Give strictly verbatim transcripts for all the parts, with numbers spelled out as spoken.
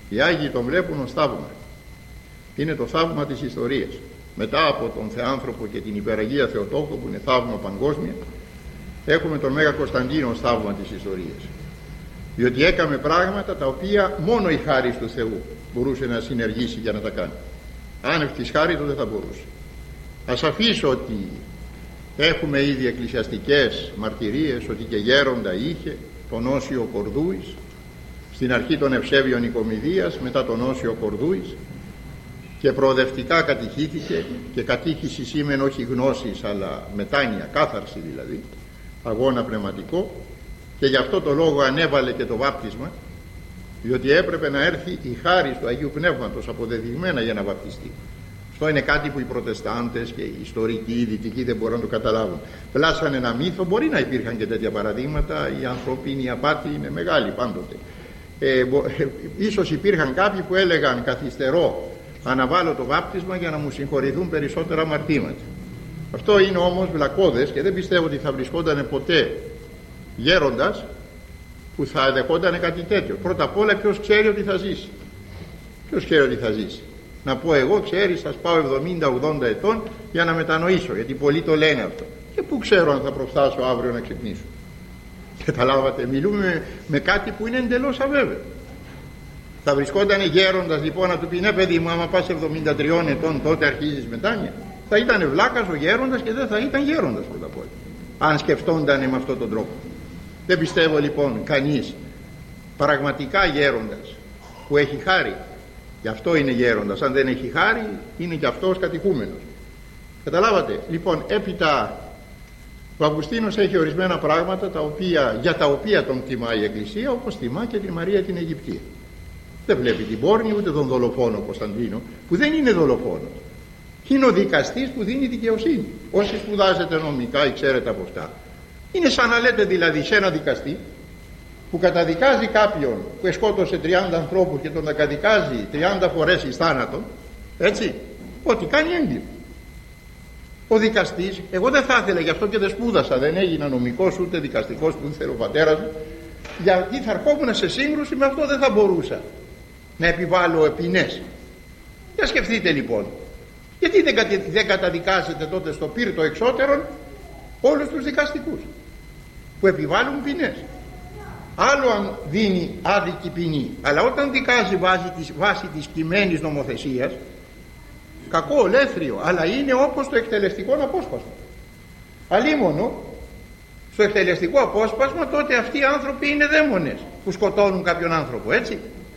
Οι Άγιοι τον βλέπουν ως θαύμα. Είναι το θαύμα της ιστορίας. Μετά από τον Θεάνθρωπο και την Υπεραγία Θεοτόκο, που είναι θαύμα παγκόσμια, έχουμε τον Μέγα Κωνσταντίνο ως θαύμα της ιστορίας. Διότι έκαμε πράγματα τα οποία μόνο η χάρις του Θεού μπορούσε να συνεργήσει για να τα κάνει. Άνευ της χάριτος δεν θα μπορούσε. Ας αφήσω ότι έχουμε ήδη εκκλησιαστικές μαρτυρίες ότι και γέροντα είχε τον Όσιο Κορδούης, στην αρχή των Ευσέβιων Οικομηδίας, μετά τον Όσιο Κορδούης, και προοδευτικά κατηχήθηκε, και κατήχηση σήμαινε όχι γνώσης αλλά μετάνοια, κάθαρση δηλαδή, αγώνα πνευματικό, και γι' αυτό το λόγο ανέβαλε και το βάπτισμα, διότι έπρεπε να έρθει η χάρις του Αγίου Πνεύματος αποδεδειγμένα για να βαπτιστεί. Αυτό είναι κάτι που οι Προτεστάντες και οι ιστορικοί, οι δυτικοί δεν μπορούν να το καταλάβουν. Πλάσανε ένα μύθο, μπορεί να υπήρχαν και τέτοια παραδείγματα, η ανθρωπίνη απάτη είναι μεγάλη πάντοτε. Ε, μπο, ε, ίσως υπήρχαν κάποιοι που έλεγαν καθυστερώ, αναβάλω το βάπτισμα για να μου συγχωρηθούν περισσότερα αμαρτήματα. Αυτό είναι όμως βλακώδες και δεν πιστεύω ότι θα βρισκόταν ποτέ γέροντας που θα δεχόταν κάτι τέτοιο. Πρώτα απ' όλα, ποιος ξέρει ότι θα ζήσει? Ποιος ξέρει ότι θα ζήσει? Να πω εγώ, ξέρεις, θα πάω εβδομήντα ογδόντα ετών για να μετανοήσω, γιατί πολλοί το λένε αυτό. Και πού ξέρω αν θα προφτάσω αύριο να ξυπνήσω? Καταλάβατε, μιλούμε με, με κάτι που είναι εντελώς αβέβαιο. Θα βρισκόταν γέροντας λοιπόν να του πει ναι παιδί μου, άμα πας εβδομήντα τριών ετών τότε αρχίζεις μετάνοια? Θα ήταν βλάκας ο γέροντας και δεν θα ήταν γέροντας πρώτα απ' όλα, αν σκεφτόντανε με αυτόν τον τρόπο. Δεν πιστεύω λοιπόν κανείς πραγματικά γέροντας που έχει χάρη, γι' αυτό είναι γέροντας. Αν δεν έχει χάρη είναι και αυτός κατηχούμενος. Καταλάβατε? Λοιπόν, έπειτα ο Αυγουστίνος έχει ορισμένα πράγματα τα οποία, για τα οποία τον τιμά η Εκκλησία, όπως τιμά και τη Μαρία την Αιγυπτία. Δεν βλέπει την πόρνη ούτε τον δολοφόνο Κωνσταντίνο, που δεν είναι δολοφόνος. Είναι ο δικαστής που δίνει δικαιοσύνη. Όσοι σπουδάζετε νομικά ή ξέρετε από αυτά, είναι σαν να λέτε δηλαδή σε ένα δικαστή που καταδικάζει κάποιον που εσκότωσε τριάντα ανθρώπους και τον καταδικάζει τριάντα φορές εις θάνατο, έτσι, ότι κάνει έγκλημα. Ο δικαστής, εγώ δεν θα ήθελα, γι' αυτό και δεν σπούδασα, δεν έγινα νομικός ούτε δικαστικός που ήθελε ο πατέρας μου, γιατί θα ερχόμουν σε σύγκρουση με αυτό, δεν θα μπορούσα να επιβάλλω ποινές. Για σκεφτείτε λοιπόν, γιατί δεν, κατα... δεν καταδικάζετε τότε στο πύρτο εξώτερον όλους τους δικαστικούς που επιβάλλουν ποινές? Άλλο αν δίνει άδικη ποινή, αλλά όταν δικάζει βάσει της, βάσει της κειμένης νομοθεσίας, κακό, ολέθριο, αλλά είναι όπως το εκτελεστικό απόσπασμα. Αλίμονο στο εκτελεστικό απόσπασμα τότε αυτοί οι άνθρωποι είναι δαίμονες που σκοτώνουν κάποιον άνθρωπο, έτσι.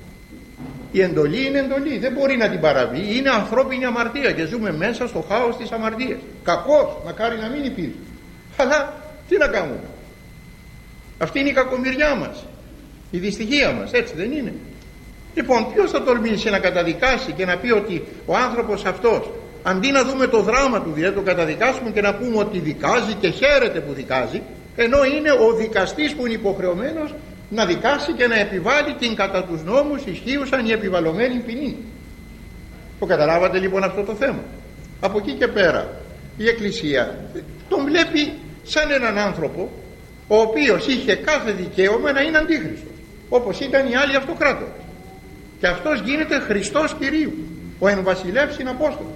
Η εντολή είναι εντολή, δεν μπορεί να την παραβεί, είναι ανθρώπινη αμαρτία και ζούμε μέσα στο χάος της αμαρτίας. Κακός, μακάρι να μην υπήρχε, αλλά τι να κάνουμε? Αυτή είναι η κακομοιριά μας, η δυστυχία μας, έτσι δεν είναι? Λοιπόν, ποιος θα τολμήσει να καταδικάσει και να πει ότι ο άνθρωπος αυτός, αντί να δούμε το δράμα του, δηλαδή το καταδικάσουμε και να πούμε ότι δικάζει και χαίρεται που δικάζει, ενώ είναι ο δικαστής που είναι υποχρεωμένος να δικάσει και να επιβάλλει την κατά τους νόμους ισχύουσαν η επιβαλλομένη ποινή. Το καταλάβατε λοιπόν αυτό το θέμα? Από εκεί και πέρα η Εκκλησία τον βλέπει σαν έναν άνθρωπο ο οποίος είχε κάθε δικαίωμα να είναι αντίχριστος, όπως ήταν οι άλλοι αυτοκράτορες, και αυτός γίνεται Χριστός Κυρίου, ο εν βασιλεύς συναπόστολος.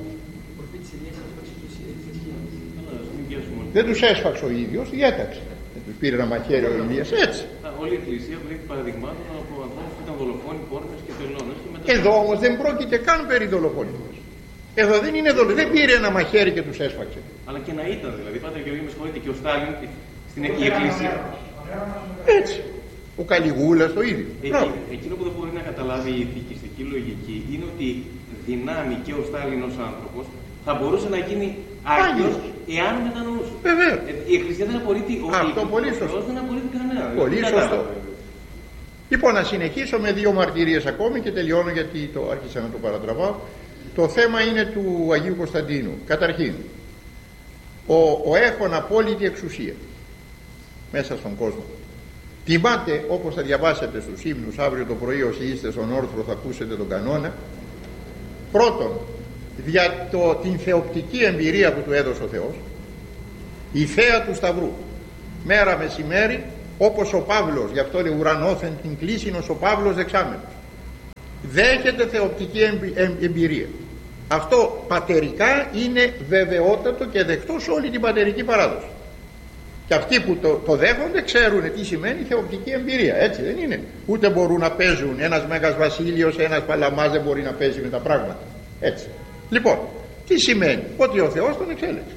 Δεν τους έσφαξε ο ίδιος, διέταξε. Δεν τους πήρε ένα μαχαίρι ο Ηλίας, έτσι. Όλη η Εκκλησία βρήκε παραδειγμάτων από ανθρώπους που ήταν δολοφόνοι, πόρνες και τελώνες. Μετά... Εδώ όμως δεν πρόκειται καν περί δολοφονίας. Εδώ δεν είναι δολοφονία, δεν πήρε ένα μαχαίρι και τους έσφαξε. Αλλά και να ήταν δηλαδή, πάτε Γεωργή με συγχωρείτε, και ο Στάλιν στην Εκκλησία. Έτσι. Ο Καλιγούλας το ίδιο. Εκεί, εκείνο που δεν μπορεί να καταλάβει η ηθικιστική λογική είναι ότι δυνάμει και ο Στάλιν ως άνθρωπος θα μπορούσε να γίνει άγιος εάν μετανοούσε. Βεβαίως. Ε, η Εκκλησία δεν απορρίπτει όχι. Αυτό πολύ σωστό. Δεν απορρίπτει κανένα. Πολύ σωστό. Λοιπόν, να συνεχίσω με δύο μαρτυρίες ακόμη και τελειώνω, γιατί το άρχισα να το παρατραβάω. Το θέμα είναι του Αγίου Κωνσταντίνου. Καταρχήν, ο, ο έχων απόλυτη εξουσία μέσα στον κόσμο. Τιμάται, όπως θα διαβάσετε στους ύμνους αύριο το πρωί, όσοι είστε στον όρθρο θα ακούσετε τον κανόνα. Πρώτον, για το, την θεοπτική εμπειρία που του έδωσε ο Θεός, η θέα του Σταυρού, μέρα μεσημέρι, όπως ο Παύλος, γι' αυτό λέει ουρανόθεν την κλείσινος ο Παύλος δεξάμενος. δέχεται θεοπτική εμπειρία. Αυτό πατερικά είναι βεβαιότατο και δεκτό σε όλη την πατερική παράδοση. Και αυτοί που το, το δέχονται ξέρουν τι σημαίνει θεοπτική εμπειρία, έτσι δεν είναι? Ούτε μπορούν να παίζουν, ένας Μέγας Βασίλειος, ένας Παλαμάς δεν μπορεί να παίζει με τα πράγματα, έτσι. Λοιπόν, τι σημαίνει? Ότι ο Θεός τον εξέλεξε.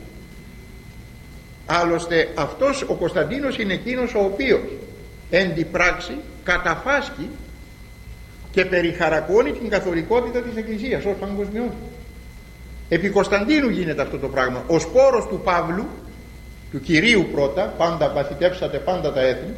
Άλλωστε αυτός ο Κωνσταντίνος είναι εκείνος ο οποίος εν τη πράξη καταφάσκει και περιχαρακώνει την καθολικότητα της Εκκλησίας ως παγκοσμιότητα. Επί Κωνσταντίνου γίνεται αυτό το πράγμα. Ο σπόρος του Παύλου, του Κυρίου πρώτα, πάντα παθητεύσατε πάντα τα έθνη,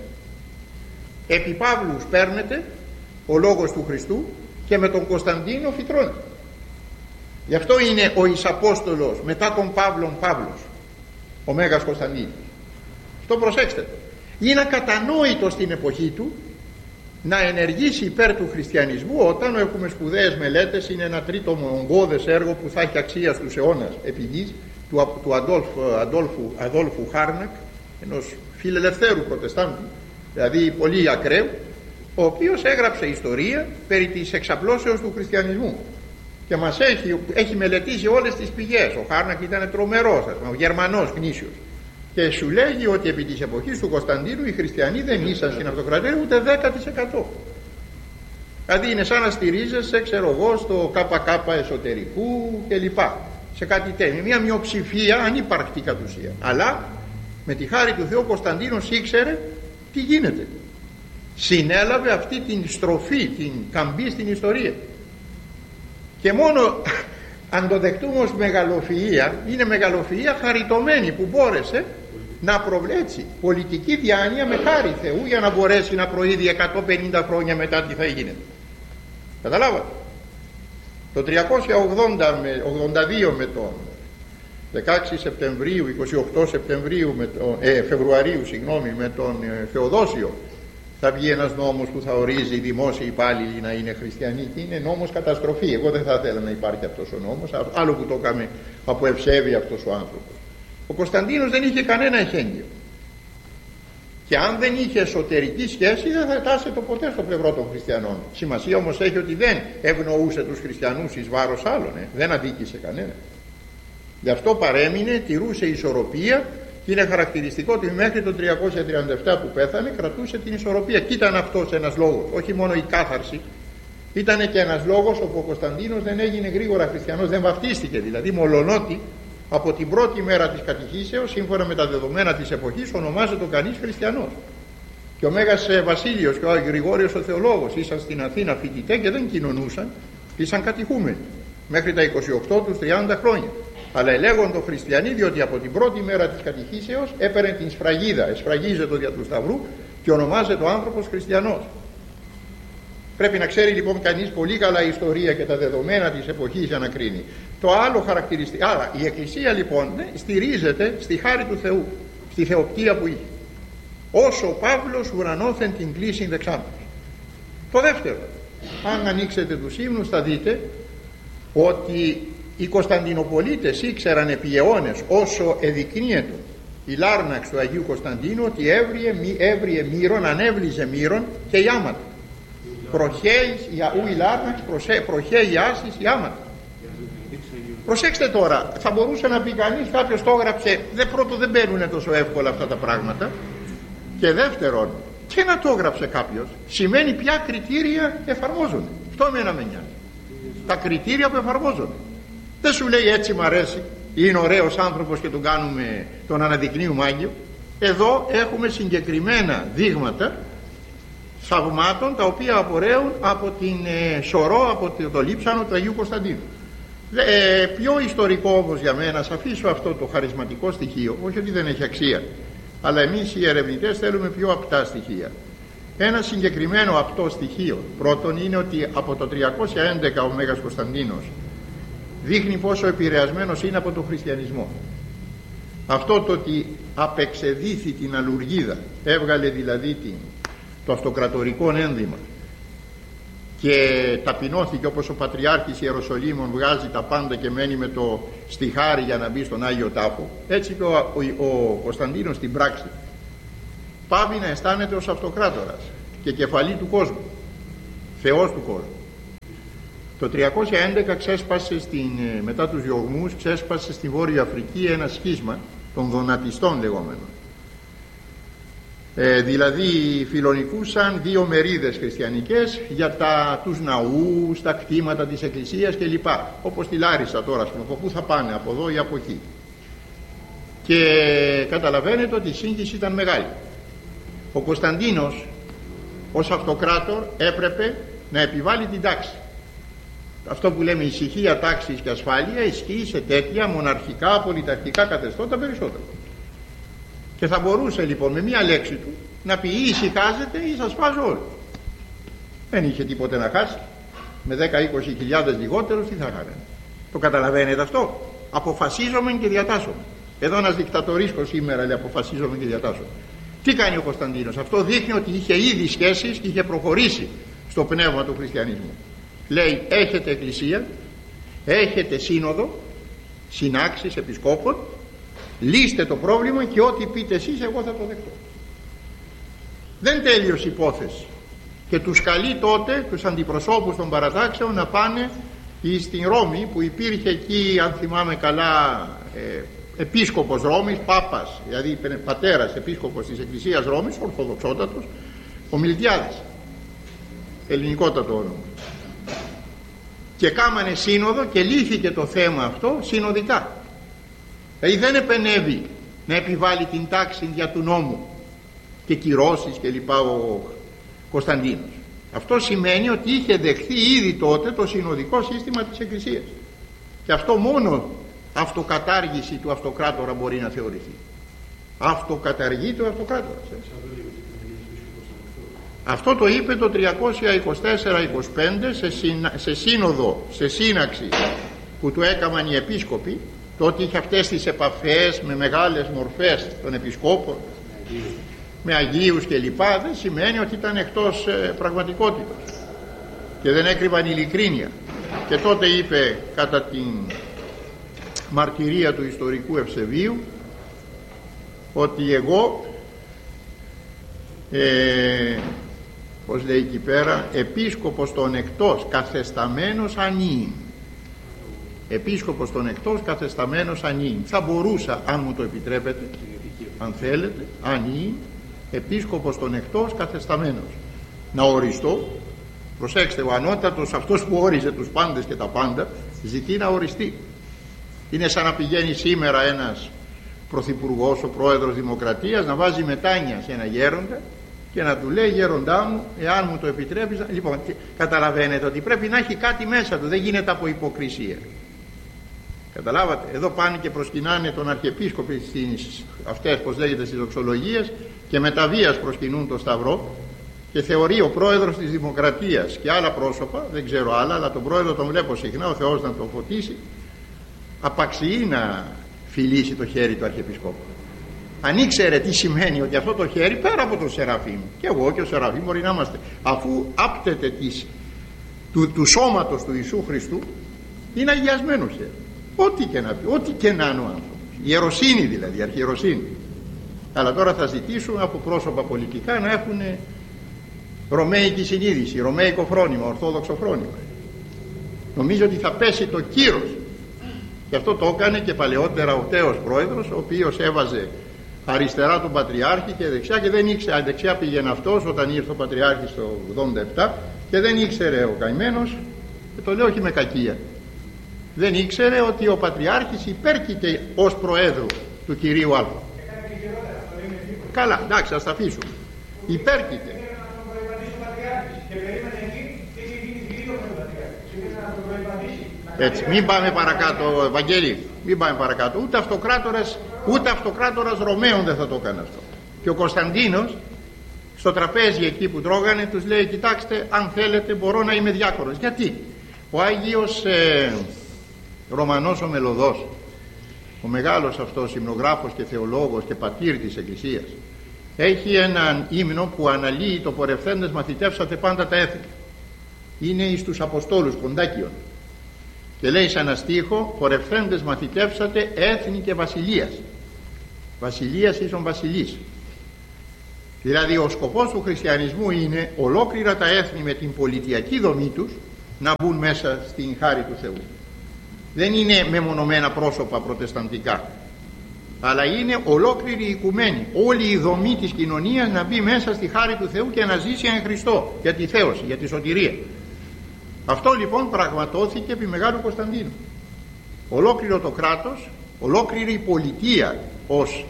επί Παύλου σπέρνεται ο λόγος του Χριστού και με τον Κωνσταντίνο φυτρώνεται. Γι' αυτό είναι ο Ισαπόστολος μετά τον Παύλον Παύλος, ο Μέγας Κωνσταντίνος. Αυτό προσέξτε. Είναι ακατανόητο στην εποχή του να ενεργήσει υπέρ του χριστιανισμού όταν έχουμε σπουδαίες μελέτες, είναι ένα τρίτο μονγκώδες έργο που θα έχει αξία στους αιώνας επί γης, του, του Αντόλφου, Αντόλφου, Αδόλφου Χάρνακ, ενός φιλελευθέρου προτεστάντη, δηλαδή πολύ ακραίου, ο οποίος έγραψε ιστορία περί της εξαπλώσεως του χριστιανισμού και μας έχει, έχει μελετήσει όλες τις πηγές. Ο Χάρνακ ήταν τρομερός, ο Γερμανός γνήσιος, και σου λέγει ότι επί της εποχής του Κωνσταντίνου οι χριστιανοί δεν ήσαν στην αυτοκρατορία ούτε δέκα τοις εκατό. Δηλαδή είναι σαν να στηρίζεσαι, ξέρω εγώ, στο ΚΚ εσωτερικού κλπ. Σε κάτι τέτοιο, μια μειοψηφία ανύπαρκτη κατ' ουσία. Αλλά με τη χάρη του Θεού ο Κωνσταντίνος ήξερε τι γίνεται. Συνέλαβε αυτή την στροφή, την καμπή στην ιστορία. Και μόνο αν το δεχτούμε ως μεγαλοφυΐα, είναι μεγαλοφυΐα χαριτωμένη που μπόρεσε να προβλέψει πολιτική διάνοια με χάρη Θεού για να μπορέσει να προείδει εκατόν πενήντα χρόνια μετά τι θα έγινε. Καταλάβατε? Το τριακόσια ογδόντα δύο με τον δεκαέξι Σεπτεμβρίου, είκοσι οκτώ Σεπτεμβρίου με τον, ε, Φεβρουαρίου συγγνώμη, με τον ε, Θεοδόσιο θα βγει ένας νόμος που θα ορίζει οι δημόσιοι υπάλληλοι να είναι χριστιανοί και είναι νόμος καταστροφή. Εγώ δεν θα ήθελα να υπάρχει αυτός ο νόμος, άλλο που το έκαμε από ευσέβεια αυτός ο άνθρωπος. Ο Κωνσταντίνος δεν είχε κανένα εχέγγυο και αν δεν είχε εσωτερική σχέση δεν θα τάσεται ποτέ στο πλευρό των χριστιανών. Σημασία όμως έχει ότι δεν ευνοούσε τους χριστιανούς εις βάρος άλλων, ε. δεν αδίκησε κανένα. Γι' αυτό παρέμεινε, τηρούσε ισορροπία. Και είναι χαρακτηριστικό ότι μέχρι το τριακόσια τριάντα επτά που πέθανε κρατούσε την ισορροπία. Και ήταν αυτός ένας λόγος, όχι μόνο η κάθαρση, ήταν και ένας λόγος όπου ο Κωνσταντίνος δεν έγινε γρήγορα χριστιανός, δεν βαφτίστηκε. Δηλαδή, μολονότι από την πρώτη μέρα της κατηχήσεως, σύμφωνα με τα δεδομένα της εποχής, ονομάζεται κανείς χριστιανός. Και ο Μέγας Βασίλειος και ο Γρηγόριος ο Θεολόγος ήσαν στην Αθήνα φοιτητέ και δεν κοινωνούσαν, ήσαν κατηχούμενοι μέχρι τα είκοσι οκτώ τους τριάντα χρόνια. Αλλά ελέγονται χριστιανοί διότι από την πρώτη μέρα της κατηχήσεως έπαιρνε την σφραγίδα, εσφραγίζεται δια του Σταυρού και ονομάζεται ο άνθρωπος χριστιανός. Πρέπει να ξέρει λοιπόν κανείς πολύ καλά η ιστορία και τα δεδομένα της εποχής για να κρίνει. Το άλλο χαρακτηριστικό, άρα η Εκκλησία λοιπόν στηρίζεται στη χάρη του Θεού, στη θεοπτία που είχε. Όσο ο Παύλος ουρανόθεν την κλίσιν δεξάμενος. Το δεύτερο, αν ανοίξετε τους ύμνους θα δείτε ότι οι Κωνσταντινοπολίτες ήξεραν επί αιώνες, όσο εδεικνύεται η λάρναξ του Αγίου Κωνσταντίνου, ότι έβριε, έβριε μύρον, ανέβλυζε μύρον και η άματα. Προχέει η λάρναξ, προχέει άσης η άματα. Προσέξτε τώρα, θα μπορούσε να πει κανείς, κάποιος το έγραψε, δε, πρώτο δεν μπαίνουν τόσο εύκολα αυτά τα πράγματα, και δεύτερον, και να το έγραψε κάποιος, σημαίνει ποια κριτήρια εφαρμόζονται. Αυτό εμένα με νοιάζει. Τα κριτήρια που εφαρμόζονται. Δεν σου λέει έτσι μ' αρέσει, είναι ωραίος άνθρωπος και τον κάνουμε, τον αναδεικνύουμε Άγιο. Εδώ έχουμε συγκεκριμένα δείγματα θαυμάτων τα οποία απορρέουν από την ε, σωρό, από το λείψανο του Αγίου Κωνσταντίνου. Ε, πιο ιστορικό όμως για μένα, σας αφήσω αυτό το χαρισματικό στοιχείο, όχι ότι δεν έχει αξία, αλλά εμείς οι ερευνητές θέλουμε πιο απτά στοιχεία. Ένα συγκεκριμένο απτό στοιχείο πρώτον είναι ότι από το τριακόσια έντεκα ο Μέγας Κωνσταντίνος δείχνει πόσο επηρεασμένος είναι από τον χριστιανισμό. Αυτό το ότι απεξεδίθη την αλουργίδα, έβγαλε δηλαδή την, το αυτοκρατορικό ένδυμα και ταπεινώθηκε όπως ο Πατριάρχης Ιεροσολύμων βγάζει τα πάντα και μένει με το στιχάρι για να μπει στον Άγιο Τάφο, έτσι και ο, ο, ο Κωνσταντίνος στην πράξη πάβει να αισθάνεται ως αυτοκράτορας και κεφαλή του κόσμου, Θεός του κόσμου. Το τριακόσια έντεκα ξέσπασε στην, μετά τους διωγμούς, ξέσπασε στη Βόρεια Αφρική ένα σχίσμα των δονατιστών λεγόμενων. Ε, δηλαδή φιλονικούσαν δύο μερίδες χριστιανικές για τα, τους ναούς, τα κτήματα της εκκλησίας κλπ. Όπως τη Λάρισα τώρα, από πού θα πάνε, από εδώ ή από εκεί. Και καταλαβαίνετε ότι η σύγχυση ήταν μεγάλη. Ο Κωνσταντίνος ως αυτοκράτορ έπρεπε να επιβάλλει την τάξη. Αυτό που λέμε ησυχία, τάξης και ασφάλεια ισχύει σε τέτοια μοναρχικά, πολιταρχικά καθεστώτα περισσότερο. Και θα μπορούσε λοιπόν με μία λέξη του να πει ή ησυχάζετε ή σας φάζω όλοι. Δεν είχε τίποτε να χάσει. Με δέκα με είκοσι χιλιάδες λιγότερους τι θα έκανε. Το καταλαβαίνετε αυτό? Αποφασίζομαι και διατάσσομαι. Εδώ ένας δικτατορίσκος σήμερα λέει αποφασίζομαι και διατάσσομαι. Τι κάνει ο Κωνσταντίνος? Αυτό δείχνει ότι είχε ήδη σχέσεις και είχε προχωρήσει στο πνεύμα του χριστιανισμού. Λέει έχετε εκκλησία, έχετε σύνοδο, συνάξεις επισκόπων, λύστε το πρόβλημα και ό,τι πείτε εσείς εγώ θα το δεχτώ. Δεν τέλειωσε η υπόθεση και τους καλεί τότε τους αντιπροσώπους των παρατάξεων να πάνε στην Ρώμη, που υπήρχε εκεί, αν θυμάμαι καλά, ε, επίσκοπος Ρώμης, πάπας, δηλαδή πατέρας επίσκοπος της Εκκλησίας Ρώμης, ορθοδοξότατος, ο Μιλτιάδης, ελληνικότατο όνομα. Και κάμανε σύνοδο και λύθηκε το θέμα αυτό συνοδικά. Δηλαδή δεν επενεύει να επιβάλλει την τάξη για του νόμου και κυρώσεις και λοιπά ο Κωνσταντίνος. Αυτό σημαίνει ότι είχε δεχθεί ήδη τότε το συνοδικό σύστημα της Εκκλησίας. Και αυτό μόνο αυτοκατάργηση του αυτοκράτορα μπορεί να θεωρηθεί. Αυτοκαταργείται ο αυτοκράτορας. Έτσι. Αυτό το είπε το τριακόσια είκοσι τέσσερα είκοσι πέντε σε, συνα... σε σύνοδο, σε σύναξη που του έκαναν οι επίσκοποι. Τότε είχε αυτές τις επαφές με μεγάλες μορφές των επισκόπων, με Αγίους και λοιπά. Δεν σημαίνει ότι ήταν εκτός ε, πραγματικότητας και δεν έκρυβαν ειλικρίνεια. Και τότε είπε κατά την μαρτυρία του ιστορικού Ευσεβίου ότι εγώ ε, πως λέει εκεί πέρα, επίσκοπος των εκτός καθεσταμένος ανήν. Επίσκοπος των εκτός καθεσταμένος ανήν. Θα μπορούσα, αν μου το επιτρέπετε, αν θέλετε, ανήν, επίσκοπος των εκτός καθεσταμένος, να οριστώ. Προσέξτε, ο ανώτατος, αυτός που όριζε τους πάντες και τα πάντα, ζητεί να οριστεί. Είναι σαν να πηγαίνει σήμερα ένας πρωθυπουργός, ο πρόεδρος Δημοκρατίας, να βάζει μετάνια σε ένα γέροντα και να του λέει, γέροντά μου, εάν μου το επιτρέπεις. Λοιπόν, καταλαβαίνετε ότι πρέπει να έχει κάτι μέσα του, δεν γίνεται από υποκρισία. Καταλάβατε, εδώ πάνε και προσκυνάνε τον Αρχιεπίσκοπο στις αυτές, πως λέγεται, στις δοξολογίες, και με τα βίας προσκυνούν το Σταυρό, και θεωρεί ο πρόεδρος της Δημοκρατίας και άλλα πρόσωπα, δεν ξέρω άλλα, αλλά τον πρόεδρο τον βλέπω συχνά, ο Θεός να τον φωτίσει, απαξιεί να φιλήσει το χέρι του Αρχιεπισκόπου. Αν ήξερε τι σημαίνει ότι αυτό το χέρι, πέρα από τον Σεραφείμ, και εγώ και ο Σεραφείμ μπορεί να είμαστε, αφού άπτεται της, του, του σώματος του Ιησού Χριστού, είναι αγιασμένο χέρι. Ό,τι και να πει, ό,τι και να είναι ο άνθρωπος. Ιεροσύνη δηλαδή, αρχιεροσύνη. Αλλά τώρα θα ζητήσουν από πρόσωπα πολιτικά να έχουν ρωμαϊκή συνείδηση, ρωμαϊκό φρόνημα, ορθόδοξο φρόνημα. Νομίζω ότι θα πέσει το κύρος. Και αυτό το έκανε και παλαιότερα ο τέος πρόεδρος, ο οποίος έβαζε αριστερά τον Πατριάρχη και δεξιά, και δεν ήξερε, δεξιά πήγαινε αυτός όταν ήρθε ο Πατριάρχης το ογδόντα επτά, και δεν ήξερε ο καημένος, και το λέω όχι με κακία, δεν ήξερε ότι ο Πατριάρχης υπέρκειται ως Προέδρου του κυρίου Α. Καλά, εντάξει, ας τα αφήσουμε. Υπέρκειται. Έτσι, μην πάμε παρακάτω, Ευαγγέλη, μην πάμε παρακάτω. Ούτε αυτοκράτορας, ούτε αυτοκράτορας Ρωμαίων δεν θα το έκανε αυτό. Και ο Κωνσταντίνος στο τραπέζι εκεί που τρώγανε τους λέει, κοιτάξτε, αν θέλετε μπορώ να είμαι διάκονος. Γιατί? Ο Άγιος ε, Ρωμανός ο Μελωδός, ο μεγάλος αυτός υμνογράφος και θεολόγος και πατήρ της Εκκλησίας, έχει έναν ύμνο που αναλύει το πορευθέντες μαθητεύσατε πάντα τα έθνη. Είναι εις τους Αποστόλους, Κοντάκιον. Και λέει σε ένα στίχο, πορευθέντες μαθητεύσατε έθνη και βασιλείας. Βασιλείας ίσον βασιλής. Δηλαδή ο σκοπός του χριστιανισμού είναι ολόκληρα τα έθνη με την πολιτιακή δομή τους να μπουν μέσα στην χάρη του Θεού. Δεν είναι μεμονωμένα πρόσωπα προτεσταντικά, αλλά είναι ολόκληρη η οικουμένη, όλη η δομή της κοινωνίας να μπει μέσα στη χάρη του Θεού και να ζήσει εν Χριστώ για τη θέωση, για τη σωτηρία. Αυτό λοιπόν πραγματώθηκε επί Μεγάλου Κωνσταντίνου. Ολόκληρο το κράτος, ολόκληρη η πολιτεία ως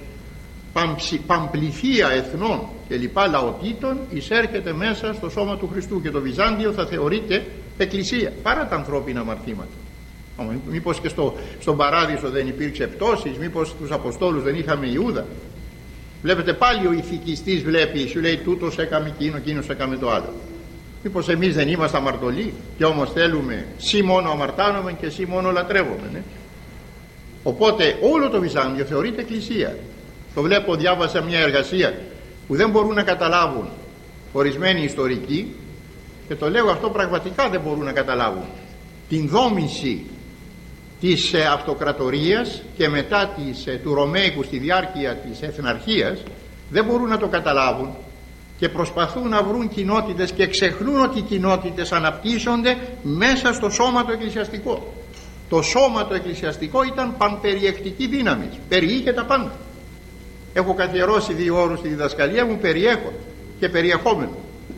παμπληθεία εθνών και λοιπά λαοτήτων εισέρχεται μέσα στο σώμα του Χριστού, και το Βυζάντιο θα θεωρείται εκκλησία παρά τα ανθρώπινα αμαρτήματα. Μήπως και στο, στον Παράδεισο δεν υπήρξε πτώσεις, μήπως τους Αποστόλους δεν είχαμε Ιούδα? Βλέπετε πάλι ο ηθικιστής βλέπει, σου λέει τούτος έκαμε εκείνο, εκείνος έκαμε το άλλο. Μήπως εμείς δεν είμαστε αμαρτωλοί και όμως θέλουμε σύ μόνο αμαρτάνομαι και σύ μόνο λατρεύομαι, ναι? Οπότε όλο το Βυζάντιο θεωρείται εκκλησία. Το βλέπω, διάβασα μια εργασία που δεν μπορούν να καταλάβουν ορισμένοι ιστορικοί, και το λέω αυτό πραγματικά δεν μπορούν να καταλάβουν την δόμηση της αυτοκρατορίας και μετά της, του Ρωμαϊκού στη διάρκεια της εθναρχίας. Δεν μπορούν να το καταλάβουν και προσπαθούν να βρουν κοινότητες και ξεχνούν ότι οι κοινότητες αναπτύσσονται μέσα στο σώμα το εκκλησιαστικό. Το σώμα το εκκλησιαστικό ήταν πανπεριεκτική δύναμη, περιείχε τα πάντα. Έχω καθιερώσει δύο όρους στη διδασκαλία μου, περιέχον και περιεχόμενο.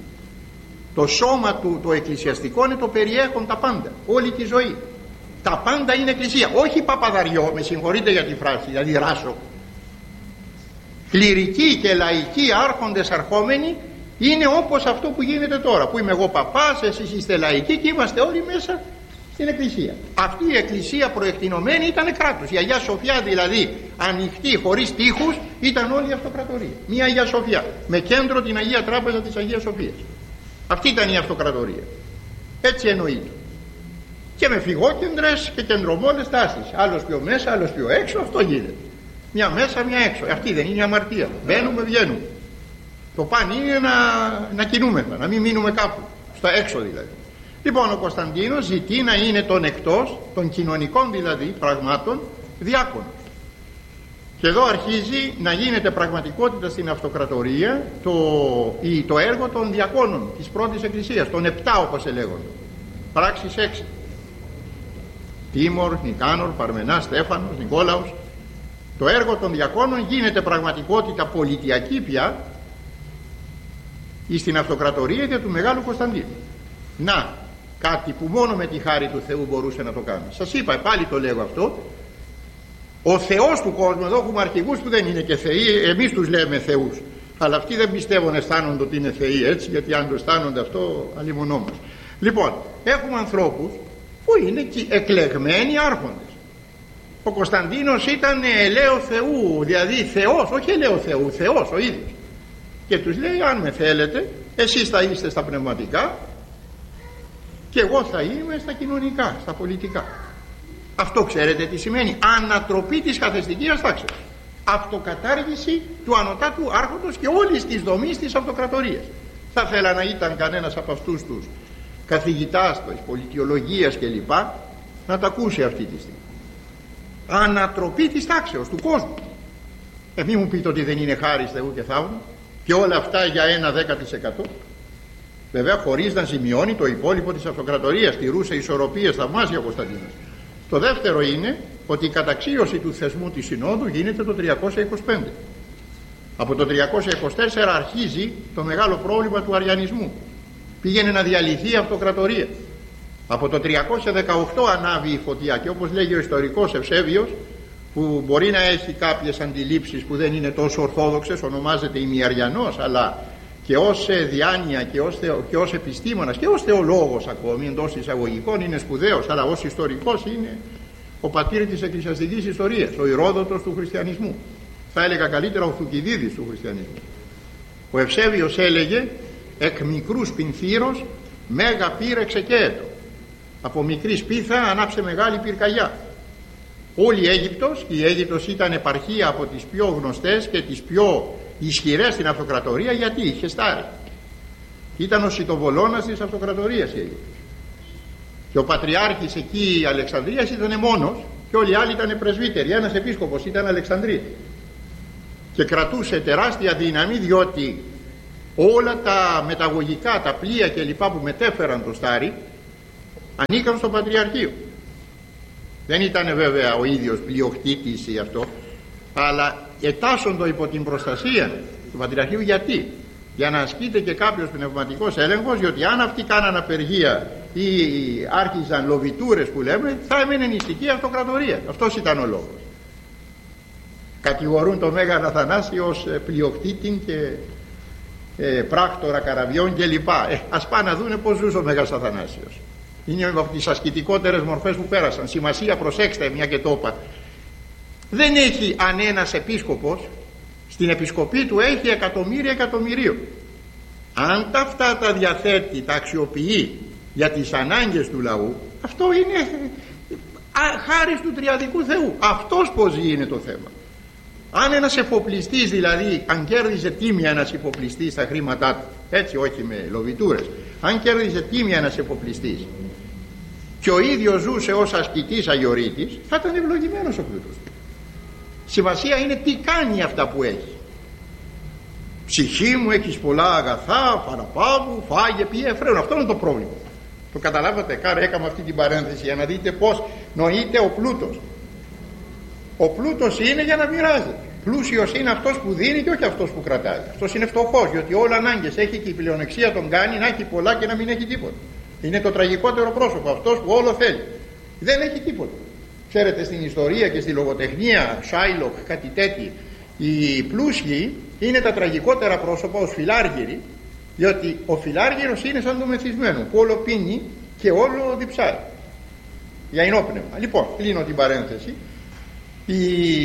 Το σώμα του το εκκλησιαστικό είναι το περιέχον τα πάντα, όλη τη ζωή. Τα πάντα είναι εκκλησία, όχι παπαδαριό, με συγχωρείτε για τη φράση, δηλαδή ράσο. Κληρικοί και λαϊκοί άρχοντες αρχόμενοι είναι όπως αυτό που γίνεται τώρα, που είμαι εγώ παπάς, εσείς είστε λαϊκοί και είμαστε όλοι μέσα στην εκκλησία. Αυτή η εκκλησία προεκτηνωμένη ήταν κράτος. Η Αγία Σοφιά δηλαδή, ανοιχτή χωρίς τείχους, ήταν όλη η αυτοκρατορία. Μια Αγία Σοφιά με κέντρο την Αγία Τράπεζα της Αγίας Σοφίας. Αυτή ήταν η αυτοκρατορία. Έτσι εννοείται. Και με φυγόκεντρες και κεντρομόλες τάσεις. Άλλος πιο μέσα, άλλος πιο έξω, αυτό γίνεται. Μια μέσα, μια έξω. Αυτή δεν είναι η αμαρτία. Μπαίνουμε, βγαίνουμε. Το παν είναι να, να κινούμεθα, να μην μείνουμε κάπου. Στα έξω δηλαδή. Λοιπόν, ο Κωνσταντίνος ζητεί να είναι τον εκτός, των κοινωνικών δηλαδή πραγμάτων, διάκονος. Και εδώ αρχίζει να γίνεται πραγματικότητα στην αυτοκρατορία το, το έργο των διακόνων της πρώτης εκκλησίας, των επτά όπως ελέγονται. Πράξεις έξι. Τίμορ, Νικάνορ, Παρμενάς, Στέφανος, Νικόλαος. Το έργο των διακόνων γίνεται πραγματικότητα πολιτιακή πια στην αυτοκρατορία για του Μεγάλου Κωνσταντίνου. Να, κάτι που μόνο με τη χάρη του Θεού μπορούσε να το κάνει. Σας είπα, πάλι το λέγω αυτό. Ο Θεός του κόσμου, εδώ έχουμε αρχηγούς που δεν είναι και θεοί, εμείς τους λέμε θεούς, αλλά αυτοί δεν πιστεύουν, αισθάνονται ότι είναι θεοί, έτσι, γιατί αν το αισθάνονται αυτό αλλημονό μας. Λοιπόν, έχουμε ανθρώπους που είναι εκλεγμένοι άρχοντες. Ο Κωνσταντίνος ήταν ελαίο Θεού, δηλαδή Θεός, όχι ελαίο Θεού, Θεός ο ίδιος. Και τους λέει, αν με θέλετε, εσείς θα είστε στα πνευματικά και εγώ θα είμαι στα κοινωνικά, στα πολιτικά. Αυτό ξέρετε τι σημαίνει? Ανατροπή της καθεστικίας τάξης, αυτοκατάργηση του ανωτάτου άρχοντος και όλης της δομής της αυτοκρατορίας. Θα ήθελα να ήταν κανένας από αυτούς τους καθηγητάς της πολιτιολογίας και λοιπά να τα ακούσει αυτή τη στιγμή. Ανατροπή της τάξεως του κόσμου. Ε, μη μου πείτε ότι δεν είναι χάρις Θεού και θαύμα, και όλα αυτά για ένα δέκα τοις εκατό. Βέβαια χωρίς να ζημιώνει το υπόλοιπο της αυτοκρατορίας, τηρούσε ισορροπίες θαυμάσια ο Κωνσταντίνος. Το δεύτερο είναι ότι η καταξίωση του θεσμού της Συνόδου γίνεται το τριακόσια είκοσι πέντε. Από το τριακόσια είκοσι τέσσερα αρχίζει το μεγάλο πρόβλημα του αριανισμού. Πήγαινε να διαλυθεί η αυτοκρατορία. Από το τριακόσια δεκαοκτώ ανάβει η φωτιά, και όπως λέγει ο ιστορικός Ευσέβιος, που μπορεί να έχει κάποιες αντιλήψεις που δεν είναι τόσο ορθόδοξες, ονομάζεται ημιαριανός, αλλά και ως διάνοια και ως, θεο, και ως επιστήμονας και ως θεολόγος ακόμη εντός εισαγωγικών είναι σπουδαίος, αλλά ως ιστορικός είναι ο πατήρ της εκκλησιαστικής ιστορίας, ο Ηρόδοτος του χριστιανισμού. Θα έλεγα καλύτερα ο Θουκυδίδης του χριστιανισμού. Ο Ευσέβιος έλεγε, εκ μικρούς πινθύρος μέγα πύρ εξεκαίετο. Από μικρή σπίθα ανάψε μεγάλη πυρκαγιά. Όλη η Αίγυπτος, η Αίγυπτος ήταν επαρχία από τις πιο γνωστές και τις πιο ισχυρές στην αυτοκρατορία, γιατί είχε στάρει. Ήταν ο σιτοβολώνας της αυτοκρατορίας η Αίγυπτος. Και ο πατριάρχης εκεί η Αλεξανδρίας ήταν μόνος και όλοι οι άλλοι ήταν πρεσβύτεροι. Ένας επίσκοπος ήταν Αλεξανδρία. Και κρατούσε τεράστια δύναμη, διότι όλα τα μεταγωγικά, τα πλοία και λοιπά που μετέφεραν το στάρι, ανήκαν στο Πατριαρχείο. Δεν ήταν βέβαια ο ίδιος πλειοκτήτης ή αυτό, αλλά ετάσσοντο υπό την προστασία του Πατριαρχείου. Γιατί? Για να ασκείται και κάποιος πνευματικός έλεγχος, διότι αν αυτοί κάναν απεργία ή άρχιζαν λοβιτούρες που λέμε, θα έμενε νηστική αυτοκρατορία. Αυτός ήταν ο λόγος. Κατηγορούν τον Μέγα Αθανάσιο ως πλειοκτήτη και ε, πράκτορα καραβιών κλπ. Ε, ας πάνε να δούνε πως ζούσε ο Μέγας Αθανάσιος. Είναι από τις ασκητικότερες μορφές που πέρασαν. Σημασία, προσέξτε, μια και το είπα, δεν έχει αν ένας επίσκοπος στην επισκοπή του έχει εκατομμύρια εκατομμυρίων. Αν τα αυτά τα διαθέτει, τα αξιοποιεί για τις ανάγκες του λαού, αυτό είναι χάρις του τριαδικού Θεού. Αυτός πως ζει είναι το θέμα. Αν ένας εφοπλιστής, δηλαδή αν κέρδιζε τίμια ένας εφοπλιστής στα χρήματά του, έτσι όχι με λοβιτούρες, αν κέρδιζε τίμια ένας εφοπλιστής και ο ίδιος ζούσε ως ασκητής αγιορείτης, θα ήταν ευλογημένος ο πλούτος του. Σημασία είναι τι κάνει αυτά που έχει. Ψυχή μου, έχεις πολλά αγαθά, παραπάβου, φάγε, πιέ, εφραίνω. Αυτό είναι το πρόβλημα. Το καταλάβατε? Κάρα έκανα αυτή την παρένθεση για να δείτε πως νοείται ο πλούτος. Ο πλούτος είναι για να μοιράζεται. Πλούσιος είναι αυτός που δίνει και όχι αυτός που κρατάει. Αυτός είναι φτωχός, διότι όλα ανάγκες έχει και η πλεονεξία τον κάνει να έχει πολλά και να μην έχει τίποτα. Είναι το τραγικότερο πρόσωπο, αυτός που όλο θέλει. Δεν έχει τίποτα. Ξέρετε, στην ιστορία και στη λογοτεχνία, Σάιλοκ, κάτι τέτοιο, οι πλούσιοι είναι τα τραγικότερα πρόσωπα ως φιλάργυροι, διότι ο φιλάργυρος είναι σαν το μεθυσμένο που όλο πίνει και όλο διψάει για ενόπνευμα. Λοιπόν, κλείνω την παρένθεση. Η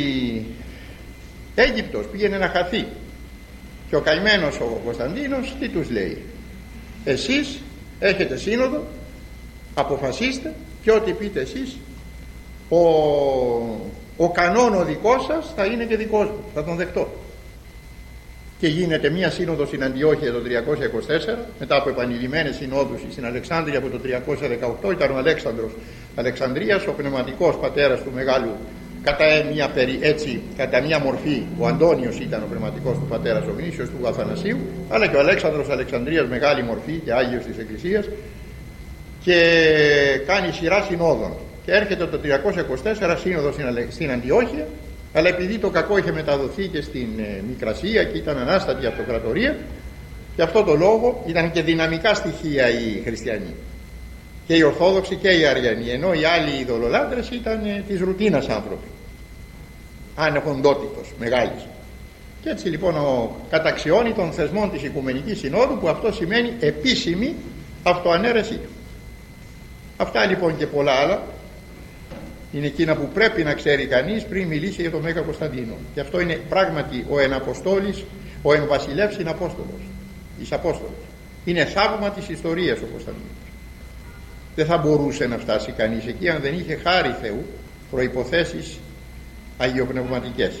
Αίγυπτος πήγαινε να χαθεί και ο καημένος ο Κωνσταντίνος τι τους λέει? Εσείς έχετε σύνοδο, αποφασίστε και ό,τι πείτε εσείς, ο, ο κανόν ο δικός σας θα είναι και δικός μου, θα τον δεχτώ. Και γίνεται μία σύνοδο στην Αντιόχεια το τριακόσια είκοσι τέσσερα, μετά από επανειλημμένες συνόδους στην Αλεξάνδρεια από το τριακόσια δεκαοκτώ. Ήταν ο Αλέξανδρος Αλεξανδρίας, ο πνευματικός πατέρας του μεγάλου, κατά μια, έτσι, κατά μια μορφή ο Αντώνιος ήταν ο πνευματικός του πατέρας, ο γνήσιος του Αθανασίου, αλλά και ο Αλέξανδρος Αλεξανδρίας, μεγάλη μορφή και Άγιος της Εκκλησίας, και κάνει σειρά συνόδων. Και έρχεται το τριακόσια είκοσι τέσσερα σύνοδο στην Αντιόχεια, αλλά επειδή το κακό είχε μεταδοθεί και στην ε, Μικρασία και ήταν ανάστατη αυτοκρατορία, και αυτό το λόγο ήταν και δυναμικά στοιχεία οι χριστιανοί, και οι Ορθόδοξοι και οι Αριανοί, ενώ οι άλλοι ειδωλολάτρες ήταν ε, της ρουτίνας άνθρωποι, ανεχοντότητος μεγάλης. Και έτσι λοιπόν ο καταξιώνει των θεσμών της Οικουμενικής Συνόδου, που αυτό σημαίνει επίσημη αυτοανέρεσή του. Αυτά λοιπόν και πολλά άλλα είναι εκείνα που πρέπει να ξέρει κανείς πριν μιλήσει για τον Μέγα Κωνσταντίνο. Και αυτό είναι πράγματι ο εν Αποστόλης, ο εν βασιλεύς είναι Απόστολος, εις Απόστολος. Είναι θαύμα της ιστορίας ο Κωνσταντίνος. Δεν θα μπορούσε να φτάσει κανείς εκεί αν δεν είχε χάρη Θεού, προϋποθέσεις αγιοπνευματικές.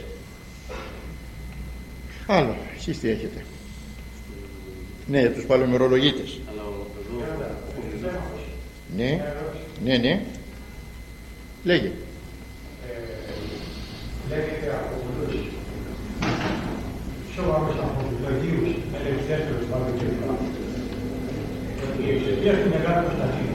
Άλλο, εσείς τι έχετε? Ναι, τους παλαιομερολογίτες. Ναι, ναι, ναι. Λέγε. Ε, λέγεται από πολλούς πιο άμεσα από τους Αγίους Ελευθέρους Παύλου και Φρά, ότι εξαιτίας του Μεγάλου Κωνσταντίνου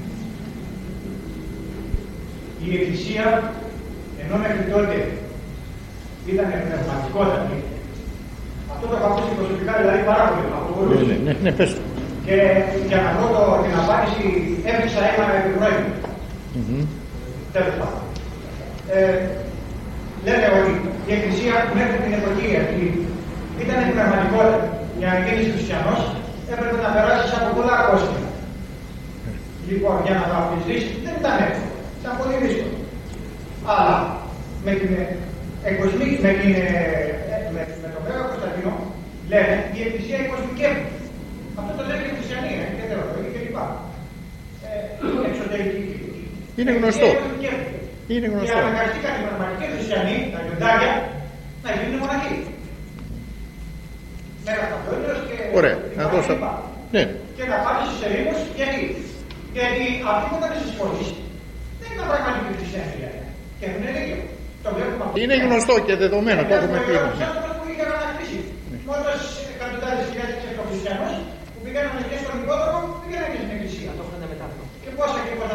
η Εκκλησία, ενώ μέχρι τότε ήταν πνευματικότατη, αυτό το έχω ακούσει προσωπικά δηλαδή πάρα πολύ από πολλούς. Ναι, ναι, ναι, πες το. Και για να δω την απάντηση έβρισα ένα επιπρόεδρο. Mm-hmm. Τέλος πάντων. Ε, λένε ότι η Εκκλησία μέχρι την εποχή αυτή ήταν πνευματικότητα. Για να γίνεις χριστιανός έπρεπε να περάσεις από πολλά κόστη. Λοιπόν, για να βαπτιστείς δεν ήταν εύκολο. Ήταν πολύ δύσκολο. Αλλά με την εκοσμή, με, την, με, με τον Μέγα Κωνσταντίνο λένε η Εκκλησία εκοσμικεύει. Αυτό το λένε οι χριστιανοί, και θεωρητικοί κλπ. Ε, εξωτερική. Είναι γνωστό. Είναι γνωστό. Και αναγκαστήκαν οι πραγματικοί χριστιανοί, τα λιοντάρια, να γίνουν μοναχοί. Με καθαπτώντας και... Ωραία, να δώσω... Ναι. Και να πάνε στους ερήμους, γιατί. Γιατί αυτοί που ήταν στις πόλεις δεν ήταν πραγματικοί χριστιανοί. Και έχουν δίκιο. Το βλέπουμε αυτό. Είναι γνωστό και δεδομένο, το έχουμε πει. Είναι άνθρωπος που είχε ανακτήσει. Μόλις εκατοντάδες χιλιάδες χριστιανούς που πήγαιναν και στον υπόδρομο, πήγαιναν και στην εκκλησία. Και πόσα και πόσα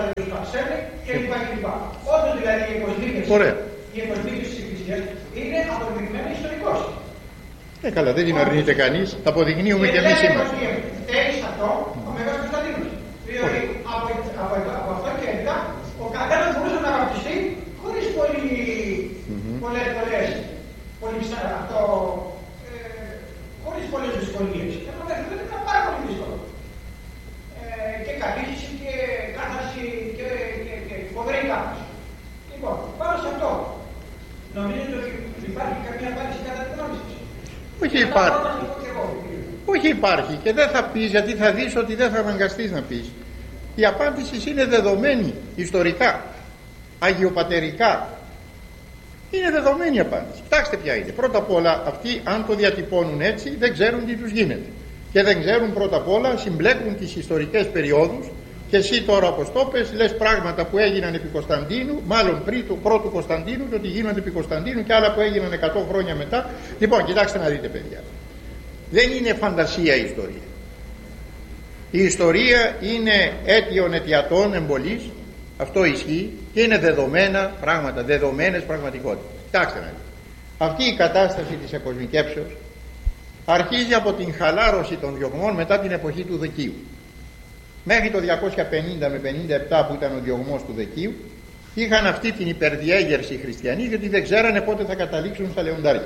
δηλαδή οι εκοσμίκες, οι εκοσμίκες της Εκκλησίας είναι αποδεικμένα ιστορικός. Ε, καλά, δεν την αρνείται κανείς, τα αποδεικνύουμε και εμείς σήμερα. Φταίει σε αυτό ο Μέγας Κωνσταντίνος. Δηλαδή από, από, από αυτό και μετά ο καθένας μπορούσε να βαπτιστεί χωρίς πολύ, mm-hmm. πολλές, πολλές, πολύ, αυτό, ε, χωρίς πολλές δυσκολίες. Και αυτό μέχρι τότε ήταν πάρα πολύ δύσκολο. Ε, και κατήχηση και κάθαρση και, και, και φοβερή κάθαρση. Λοιπόν, πάνω σε αυτό, νομίζετε ότι υπάρχει καμία απάντηση κατά την γνώμη σας? Όχι υπάρχει. Όχι υπάρχει και δεν θα πεις, γιατί θα δεις ότι δεν θα αναγκαστείς να πεις. Η απάντηση είναι δεδομένη ιστορικά, αγιοπατερικά. Είναι δεδομένη η απάντηση. Κοιτάξτε ποια είναι. Πρώτα απ' όλα αυτοί, αν το διατυπώνουν έτσι, δεν ξέρουν τι τους γίνεται. Και δεν ξέρουν, πρώτα απ' όλα, συμπλέκουν τις ιστορικές περιόδους. Και εσύ τώρα, όπως το πες, λες πράγματα που έγιναν επί Κωνσταντίνου, μάλλον πριν του πρώτου Κωνσταντίνου, και ότι γίνονται επί Κωνσταντίνου, και άλλα που έγιναν εκατό χρόνια μετά. Λοιπόν, κοιτάξτε να δείτε, παιδιά. Δεν είναι φαντασία η ιστορία. Η ιστορία είναι αίτιον αιτιατών εμπολής, αυτό ισχύει, και είναι δεδομένα πράγματα, δεδομένες πραγματικότητες. Κοιτάξτε να δείτε. Αυτή η κατάσταση της εκοσμικεύσεως αρχίζει από την χαλάρωση των διωγμών μετά την εποχή του Δεκίου. Μέχρι το διακόσια πενήντα με πενήντα επτά, που ήταν ο διωγμός του Δεκίου, είχαν αυτή την υπερδιέγερση οι χριστιανοί, γιατί δεν ξέρανε πότε θα καταλήξουν στα λεοντάρια.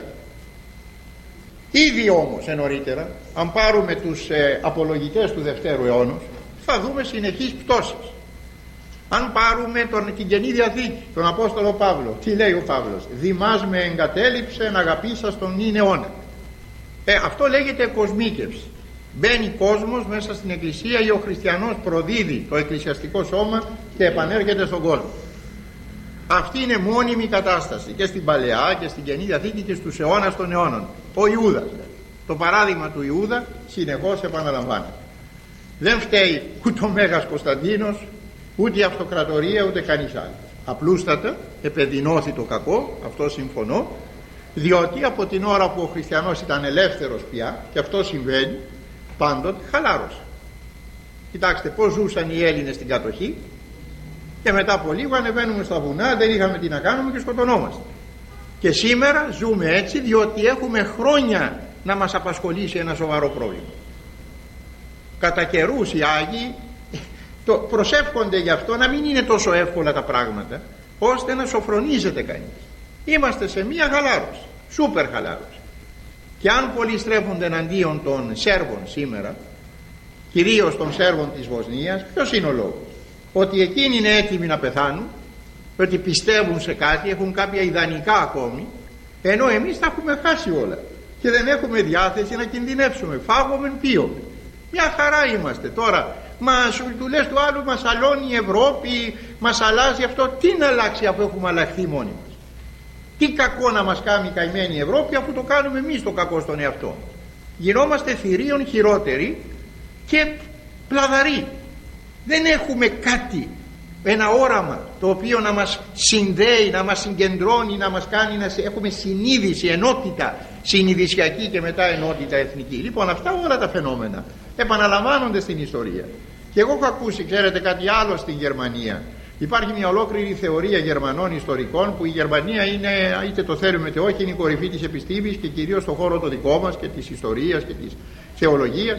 Ήδη όμως νωρίτερα, αν πάρουμε τους ε, απολογητές του Δευτέρου αιώνα, θα δούμε συνεχείς πτώσεις. Αν πάρουμε τον, την Καινή Διαθήκη, τον Απόστολο Παύλο, τι λέει ο Παύλος? Δημάς με εγκατέλειψεν αγαπήσας τον νυν αιώνα. Ε, αυτό λέγεται κοσμίκευση. Μπαίνει κόσμος μέσα στην Εκκλησία ή ο χριστιανός προδίδει το εκκλησιαστικό σώμα και επανέρχεται στον κόσμο. Αυτή είναι μόνιμη κατάσταση και στην Παλαιά και στην Καινή Διαθήκη και στους αιώνας των αιώνων. Ο Ιούδας, το παράδειγμα του Ιούδα συνεχώς επαναλαμβάνεται. Δεν φταίει ούτε ο Μέγας Κωνσταντίνος, ούτε η αυτοκρατορία, ούτε κανείς άλλος. Απλούστατα επεδεινώθη το κακό, αυτό συμφωνώ, διότι από την ώρα που ο χριστιανός ήταν ελεύθερος πια, και αυτό συμβαίνει πάντοτε, χαλάρωσε. Κοιτάξτε πώς ζούσαν οι Έλληνες στην κατοχή, και μετά από λίγο ανεβαίνουμε στα βουνά, δεν είχαμε τι να κάνουμε και σκοτωνόμαστε. Και σήμερα ζούμε έτσι, διότι έχουμε χρόνια να μας απασχολήσει ένα σοβαρό πρόβλημα. Κατά καιρούς οι Άγιοι το προσεύχονται γι' αυτό να μην είναι τόσο εύκολα τα πράγματα, ώστε να σοφρονίζεται κανείς. Είμαστε σε μία χαλάρωση, σούπερ χαλάρωση. Και αν πολλοί στρέφονται εναντίον των Σέρβων σήμερα, κυρίως των Σέρβων της Βοσνίας, ποιος είναι ο λόγος? Ότι εκείνοι είναι έτοιμοι να πεθάνουν, ότι πιστεύουν σε κάτι, έχουν κάποια ιδανικά ακόμη, ενώ εμείς τα έχουμε χάσει όλα και δεν έχουμε διάθεση να κινδυνεύσουμε. Φάγουμε, πίουμε. Μια χαρά είμαστε τώρα. Μα σου του λες του άλλου, μας αλώνει η Ευρώπη, μας αλλάζει αυτό. Τι να αλλάξει αφού έχουμε αλλάχθει μόνοι μας? Τι κακό να μας κάνει η καημένη Ευρώπη, αφού το κάνουμε εμείς το κακό στον εαυτό μας? Γινόμαστε θηρίων χειρότεροι και πλαδαροί. Δεν έχουμε κάτι, ένα όραμα το οποίο να μας συνδέει, να μας συγκεντρώνει, να μας κάνει να έχουμε συνείδηση, ενότητα συνειδησιακή και μετά ενότητα εθνική. Λοιπόν, αυτά όλα τα φαινόμενα επαναλαμβάνονται στην ιστορία. Και εγώ έχω ακούσει, ξέρετε, κάτι άλλο στην Γερμανία. Υπάρχει μια ολόκληρη θεωρία Γερμανών ιστορικών, που η Γερμανία είναι, είτε το θέλουμε είτε όχι, είναι η κορυφή της επιστήμης και κυρίως στον χώρο το δικό μας και της ιστορίας και της θεολογίας.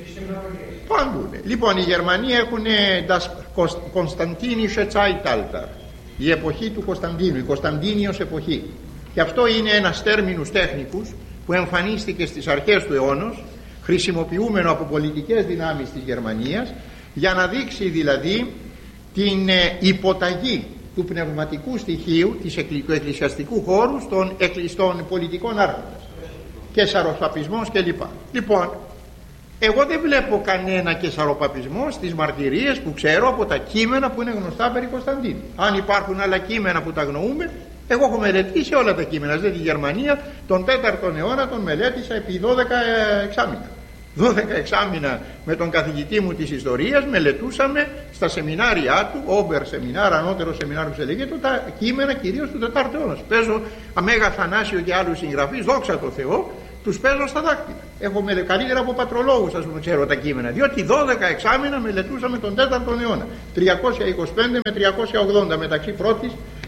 Παντού. Λοιπόν, οι Γερμανοί έχουν das Konstantinische Zeitalter, η εποχή του Κωνσταντίνου, η Κωνσταντίνιος εποχή. Και αυτό είναι ένας τέρμινους τέχνικους που εμφανίστηκε στις αρχές του αιώνος, χρησιμοποιούμενο από πολιτικές δυνάμεις της Γερμανίας, για να δείξει δηλαδή την υποταγή του πνευματικού στοιχείου του εκκλησιαστικού χώρου στον, στον πολιτικών άρχοντας και σαροπαπισμός κλπ. Λοιπόν, εγώ δεν βλέπω κανένα και σαροπαπισμό στις μαρτυρίες που ξέρω από τα κείμενα που είναι γνωστά περί Κωνσταντίνου. Αν υπάρχουν άλλα κείμενα που τα γνωρούμε, εγώ έχω μελετήσει όλα τα κείμενα. Δηλαδή τη Γερμανία τον τέταρτο αιώνα τον μελέτησα επί δώδεκα εξάμηνα. δώδεκα εξάμηνα με τον καθηγητή μου της ιστορίας μελετούσαμε στα σεμινάρια του, όμπερ σεμινάρ, ανώτερο σεμινάριο που σε λέγεται, τα κείμενα κυρίως του τετάρτου αιώνα. Παίζω Αμέγα Θανάσιο και άλλους συγγραφείς, δόξα τω Θεώ, τους παίζω στα δάκτυλα. Έχω με καλύτερα από πατρολόγους, ας πούμε, ξέρω τα κείμενα, διότι δώδεκα εξάμηνα μελετούσαμε τον τέταρτο αιώνα, τριακόσια είκοσι πέντε με τριακόσια ογδόντα, μεταξύ πρώτης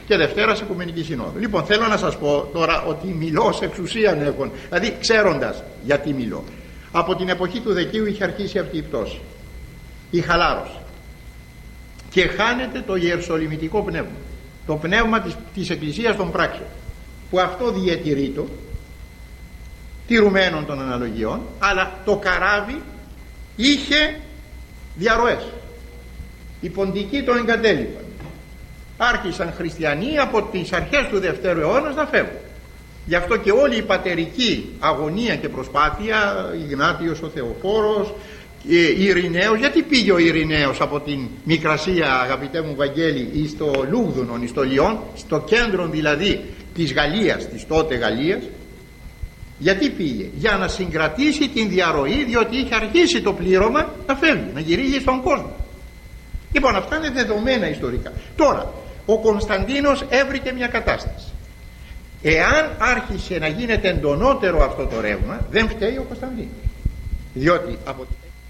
και Δευτέρας Οικουμενικής Συνόδου. Λοιπόν, θέλω να σας πω τώρα ότι μιλώ σε εξουσίαν έχουν, δηλαδή ξέροντας γιατί μιλώ. Από την εποχή του Δεκίου είχε αρχίσει αυτή η πτώση, η χαλάρωση, και χάνεται το ιεροσολυμητικό πνεύμα, το πνεύμα της, της Εκκλησίας των πράξεων, που αυτό διατηρείτο τηρουμένων των αναλογιών, αλλά το καράβι είχε διαρροές. Οι ποντικοί το εγκατέλειπαν. Άρχισαν χριστιανοί από τις αρχές του Δευτέρου αιώνα να φεύγουν. Γι' αυτό και όλη η πατερική αγωνία και προσπάθεια, Ιγνάτιος ο Θεοφόρος, Ειρηναίος, γιατί πήγε ο Ειρηναίος από την Μικρασία, αγαπητέ μου Βαγγέλη, εις στο Λούγδουνον, εις το Λιόν, στο κέντρο δηλαδή της Γαλλίας, της τότε Γαλλίας? Γιατί πήγε? Για να συγκρατήσει την διαρροή, διότι είχε αρχίσει το πλήρωμα να φεύγει, να γυρίζει στον κόσμο. Λοιπόν, αυτά είναι δεδομένα ιστορικά. Τώρα, ο Κωνσταντίνος έβρηκε μια κατάσταση. Εάν άρχισε να γίνεται εντονότερο αυτό το ρεύμα, δεν φταίει ο Κωνσταντίνος, διότι από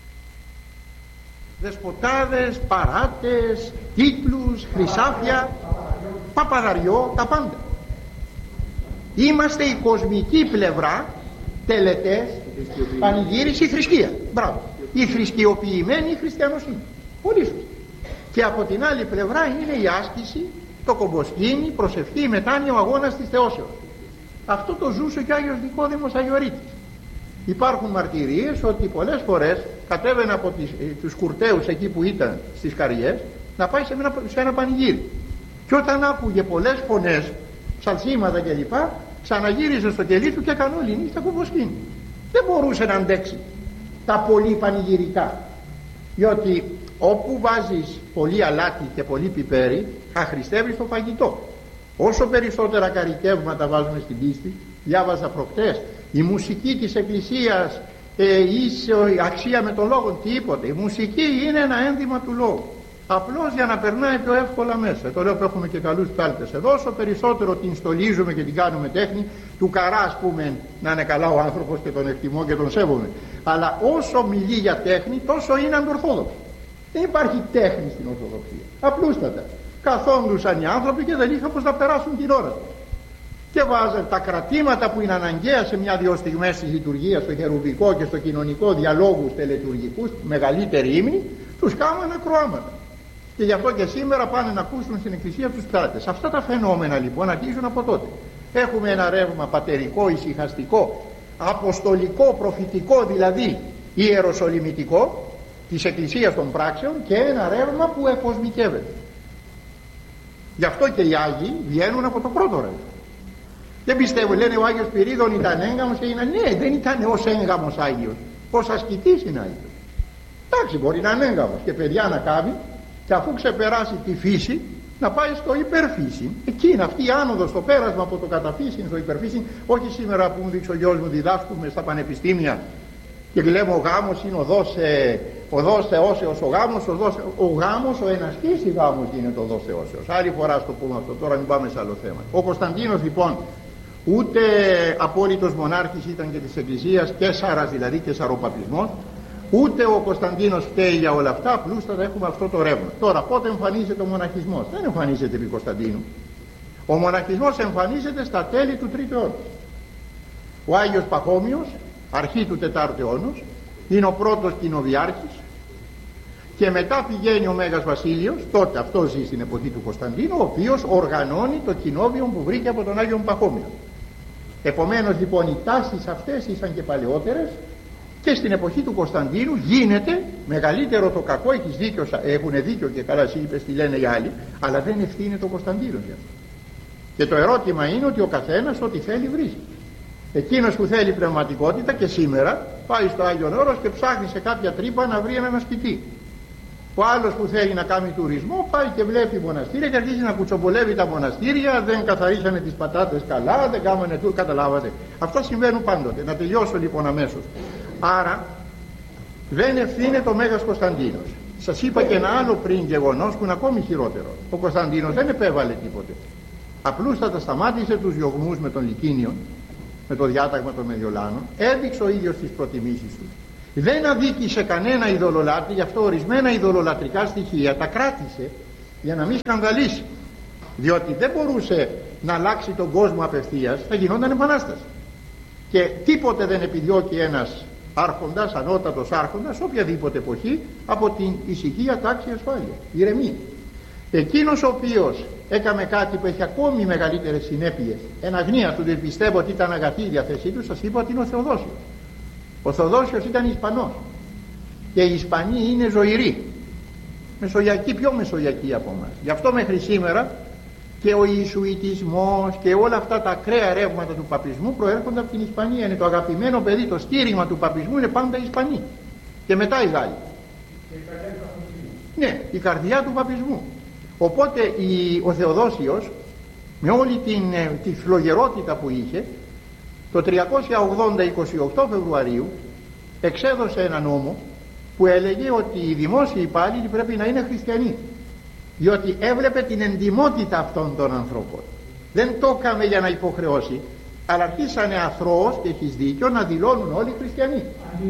δεσποτάδες, παράτες, τίτλους, χρυσάφια, παπαδαριό, τα πάντα. Είμαστε η κοσμική πλευρά, τελετές, πανηγύριση, θρησκεία. Μπράβο. Η θρησκειοποιημένη χριστιανοσύνη. Πολύ σωστή. Και από την άλλη πλευρά είναι η άσκηση, το κομποσκήνη, η προσευχή, η μετάνοια, ο αγώνας της θεώσεως. Αυτό το ζούσε και ο Άγιος Νικόδημος Αγιορείτης. Υπάρχουν μαρτυρίες ότι πολλές φορές κατέβαινε από τις, ε, τους κουρτέους εκεί που ήταν στις Καριές να πάει σε ένα, σε ένα πανηγύρι. Και όταν άκουγε πολλές φωνές, ψαλσίματα κλπ, ξαναγύριζε στο κελί του και έκανε όλη νύχτα κομποσκήνη. Δεν μπορούσε να αντέξει τα πολύ πανηγυρικά, διότι όπου βάζεις πολύ αλάτι και πολύ πιπέρι, αχρηστεύεις το φαγητό. Όσο περισσότερα καρικεύματα βάζουμε στην πίστη, διάβαζα προχτές, η μουσική της Εκκλησίας ε, ίσο, αξία με τον λόγο, τίποτε. Η μουσική είναι ένα ένδυμα του λόγου, απλώς για να περνάει πιο εύκολα μέσα. Το λέω που έχουμε και καλούς ψάλτες εδώ. Όσο περισσότερο την στολίζουμε και την κάνουμε τέχνη, του καρά ας πούμε, να είναι καλά ο άνθρωπος και τον εκτιμώ και τον σέβομαι, αλλά όσο μιλεί για τέχνη, τόσο είναι αντορθόδοξο. Δεν υπάρχει τέχνη στην Ορθοδοξία. Απλούστατα καθόντουσαν οι άνθρωποι και δεν είχαν πως να περάσουν την ώρα τους. Και βάζαν τα κρατήματα που είναι αναγκαία σε μια-δυο στιγμές της λειτουργίας, στο χερουβικό και στο κοινωνικό, διαλόγους τελετουργικούς, μεγαλύτερη ύμνη, τους κάμαν ακροάματα. Και γι' αυτό και σήμερα πάνε να ακούσουν στην Εκκλησία τους πράτες. Αυτά τα φαινόμενα λοιπόν αρχίζουν από τότε. Έχουμε ένα ρεύμα πατερικό, ησυχαστικό, αποστολικό, προφητικό, δηλαδή ιεροσολυμητικό, της Εκκλησίας των πράξεων, και ένα ρεύμα που εκοσμικεύεται. Γι' αυτό και οι Άγιοι βγαίνουν από το πρώτο ρεύμα. Δεν πιστεύω, λένε ο Άγιος Πυρίδων ήταν έγκαμος και είναι, ναι, δεν ήταν ως έγκαμος Άγιος, ως ασκητής είναι Άγιος. Εντάξει, μπορεί να είναι έγκαμος και παιδιά να κάνει, και αφού ξεπεράσει τη φύση να πάει στο υπερφύση. Εκεί είναι αυτή η άνοδος, το πέρασμα από το καταφύσιν στο υπερφύσιν. Όχι σήμερα που μου δείξει ο γιος μου, διδάσκουμε στα πανεπιστήμια και λέμε ο γάμος είναι οδός, ε, οδός θεώσεως, ο γάμος, οδός, ο γάμος, ο ενασκής η γάμος γίνεται οδός θεώσεως. Άλλη φορά στο πούμε αυτό, τώρα μην πάμε σε άλλο θέμα. Ο Κωνσταντίνος λοιπόν ούτε απόλυτος μονάρχης ήταν και της Εκκλησίας, Καίσαρας δηλαδή, καισαροπαπισμός, ούτε ο Κωνσταντίνος φταίει για όλα αυτά, απλούστατα έχουμε αυτό το ρεύμα. Τώρα πότε εμφανίζεται ο μοναχισμός? Δεν εμφανίζεται επί Κωνσταντίνου. Ο μοναχισμός εμφανίζεται στα τέλη του τρίτου αιώνα. Ο Άγιος Παχώμιος, αρχή του τετάρτου αιώνος, είναι ο πρώτος κοινοβιάρχης, και μετά πηγαίνει ο Μέγας Βασίλειος, τότε αυτό ζει στην εποχή του Κωνσταντίνου, ο οποίος οργανώνει το κοινόβιο που βρήκε από τον Άγιο Παχώμιο. Επομένως λοιπόν οι τάσεις αυτές ήσαν και παλαιότερες, και στην εποχή του Κωνσταντίνου γίνεται μεγαλύτερο το κακό. Έχεις δίκιο, έχουν δίκιο και καλά εσύ είπες τι λένε οι άλλοι, αλλά δεν ευθύνεται ο Κωνσταντίνος για αυτό. Και το ερώτημα είναι ότι ο καθένας ό,τι θέλει βρίσκει. Εκείνος που θέλει πνευματικότητα και σήμερα πάει στο Άγιον Όρος και ψάχνει σε κάποια τρύπα να βρει έναν ασκητή. Ο άλλος που θέλει να κάνει τουρισμό πάει και βλέπει μοναστήρια και αρχίζει να κουτσομπολεύει τα μοναστήρια, δεν καθαρίσανε τις πατάτες καλά, δεν κάμανε τουρ, καταλάβατε. Αυτά συμβαίνουν πάντοτε. Να τελειώσω λοιπόν αμέσως. Άρα δεν ευθύνεται ο Μέγας Κωνσταντίνος. Σας είπα και ένα άλλο πριν γεγονός που είναι ακόμη χειρότερο. Ο Κωνσταντίνος δεν επέβαλε τίποτε. Απλούστατα σταμάτησε τους διωγμούς με τον Λυκίνιον, με το διάταγμα των Μεδιολάνων, έδειξε ο ίδιος τις προτιμήσεις του. Δεν αδίκησε κανένα ειδωλολάτρη, γι' αυτό ορισμένα ειδωλολατρικά στοιχεία τα κράτησε για να μην σκανδαλίσει. διότι δεν μπορούσε να αλλάξει τον κόσμο απευθείας, θα γινόταν επανάσταση. Και τίποτε δεν επιδιώκει ένας άρχοντας, ανώτατος άρχοντας, οποιαδήποτε εποχή, από την ησυχία, τάξη, ασφάλεια, ηρεμία. Εκείνος ο οποίος έκαμε κάτι που έχει ακόμη μεγαλύτερες συνέπειες, εν αγνία του, δεν πιστεύω ότι ήταν αγαθή η διαθέσή του, σας είπα ότι είναι ο Θεοδόσιος. Ο Θεοδόσιος ήταν Ισπανός και οι Ισπανοί είναι ζωηροί, μεσογειακοί, πιο μεσογειακοί από εμάς. Γι' αυτό μέχρι σήμερα και ο Ιησουητισμός και όλα αυτά τα ακραία ρεύματα του παπισμού προέρχονται από την Ισπανία. Είναι το αγαπημένο παιδί, το στήριγμα του παπισμού είναι πάντα οι Ισπανοί και μετά οι Γάλλοι. Ναι, η καρδιά του παπισμού. Οπότε η, ο Θεοδόσιος με όλη την, τη φλογερότητα που είχε, το τριακόσια ογδόντα είκοσι οκτώ Φεβρουαρίου εξέδωσε ένα νόμο που έλεγε ότι οι δημόσιοι υπάλληλοι πρέπει να είναι χριστιανοί, διότι έβλεπε την εντιμότητα αυτών των ανθρώπων. Δεν το έκαμε για να υποχρεώσει, αλλά αρχίσανε αθρώος, και έχεις δίκιο, να δηλώνουν όλοι χριστιανοί.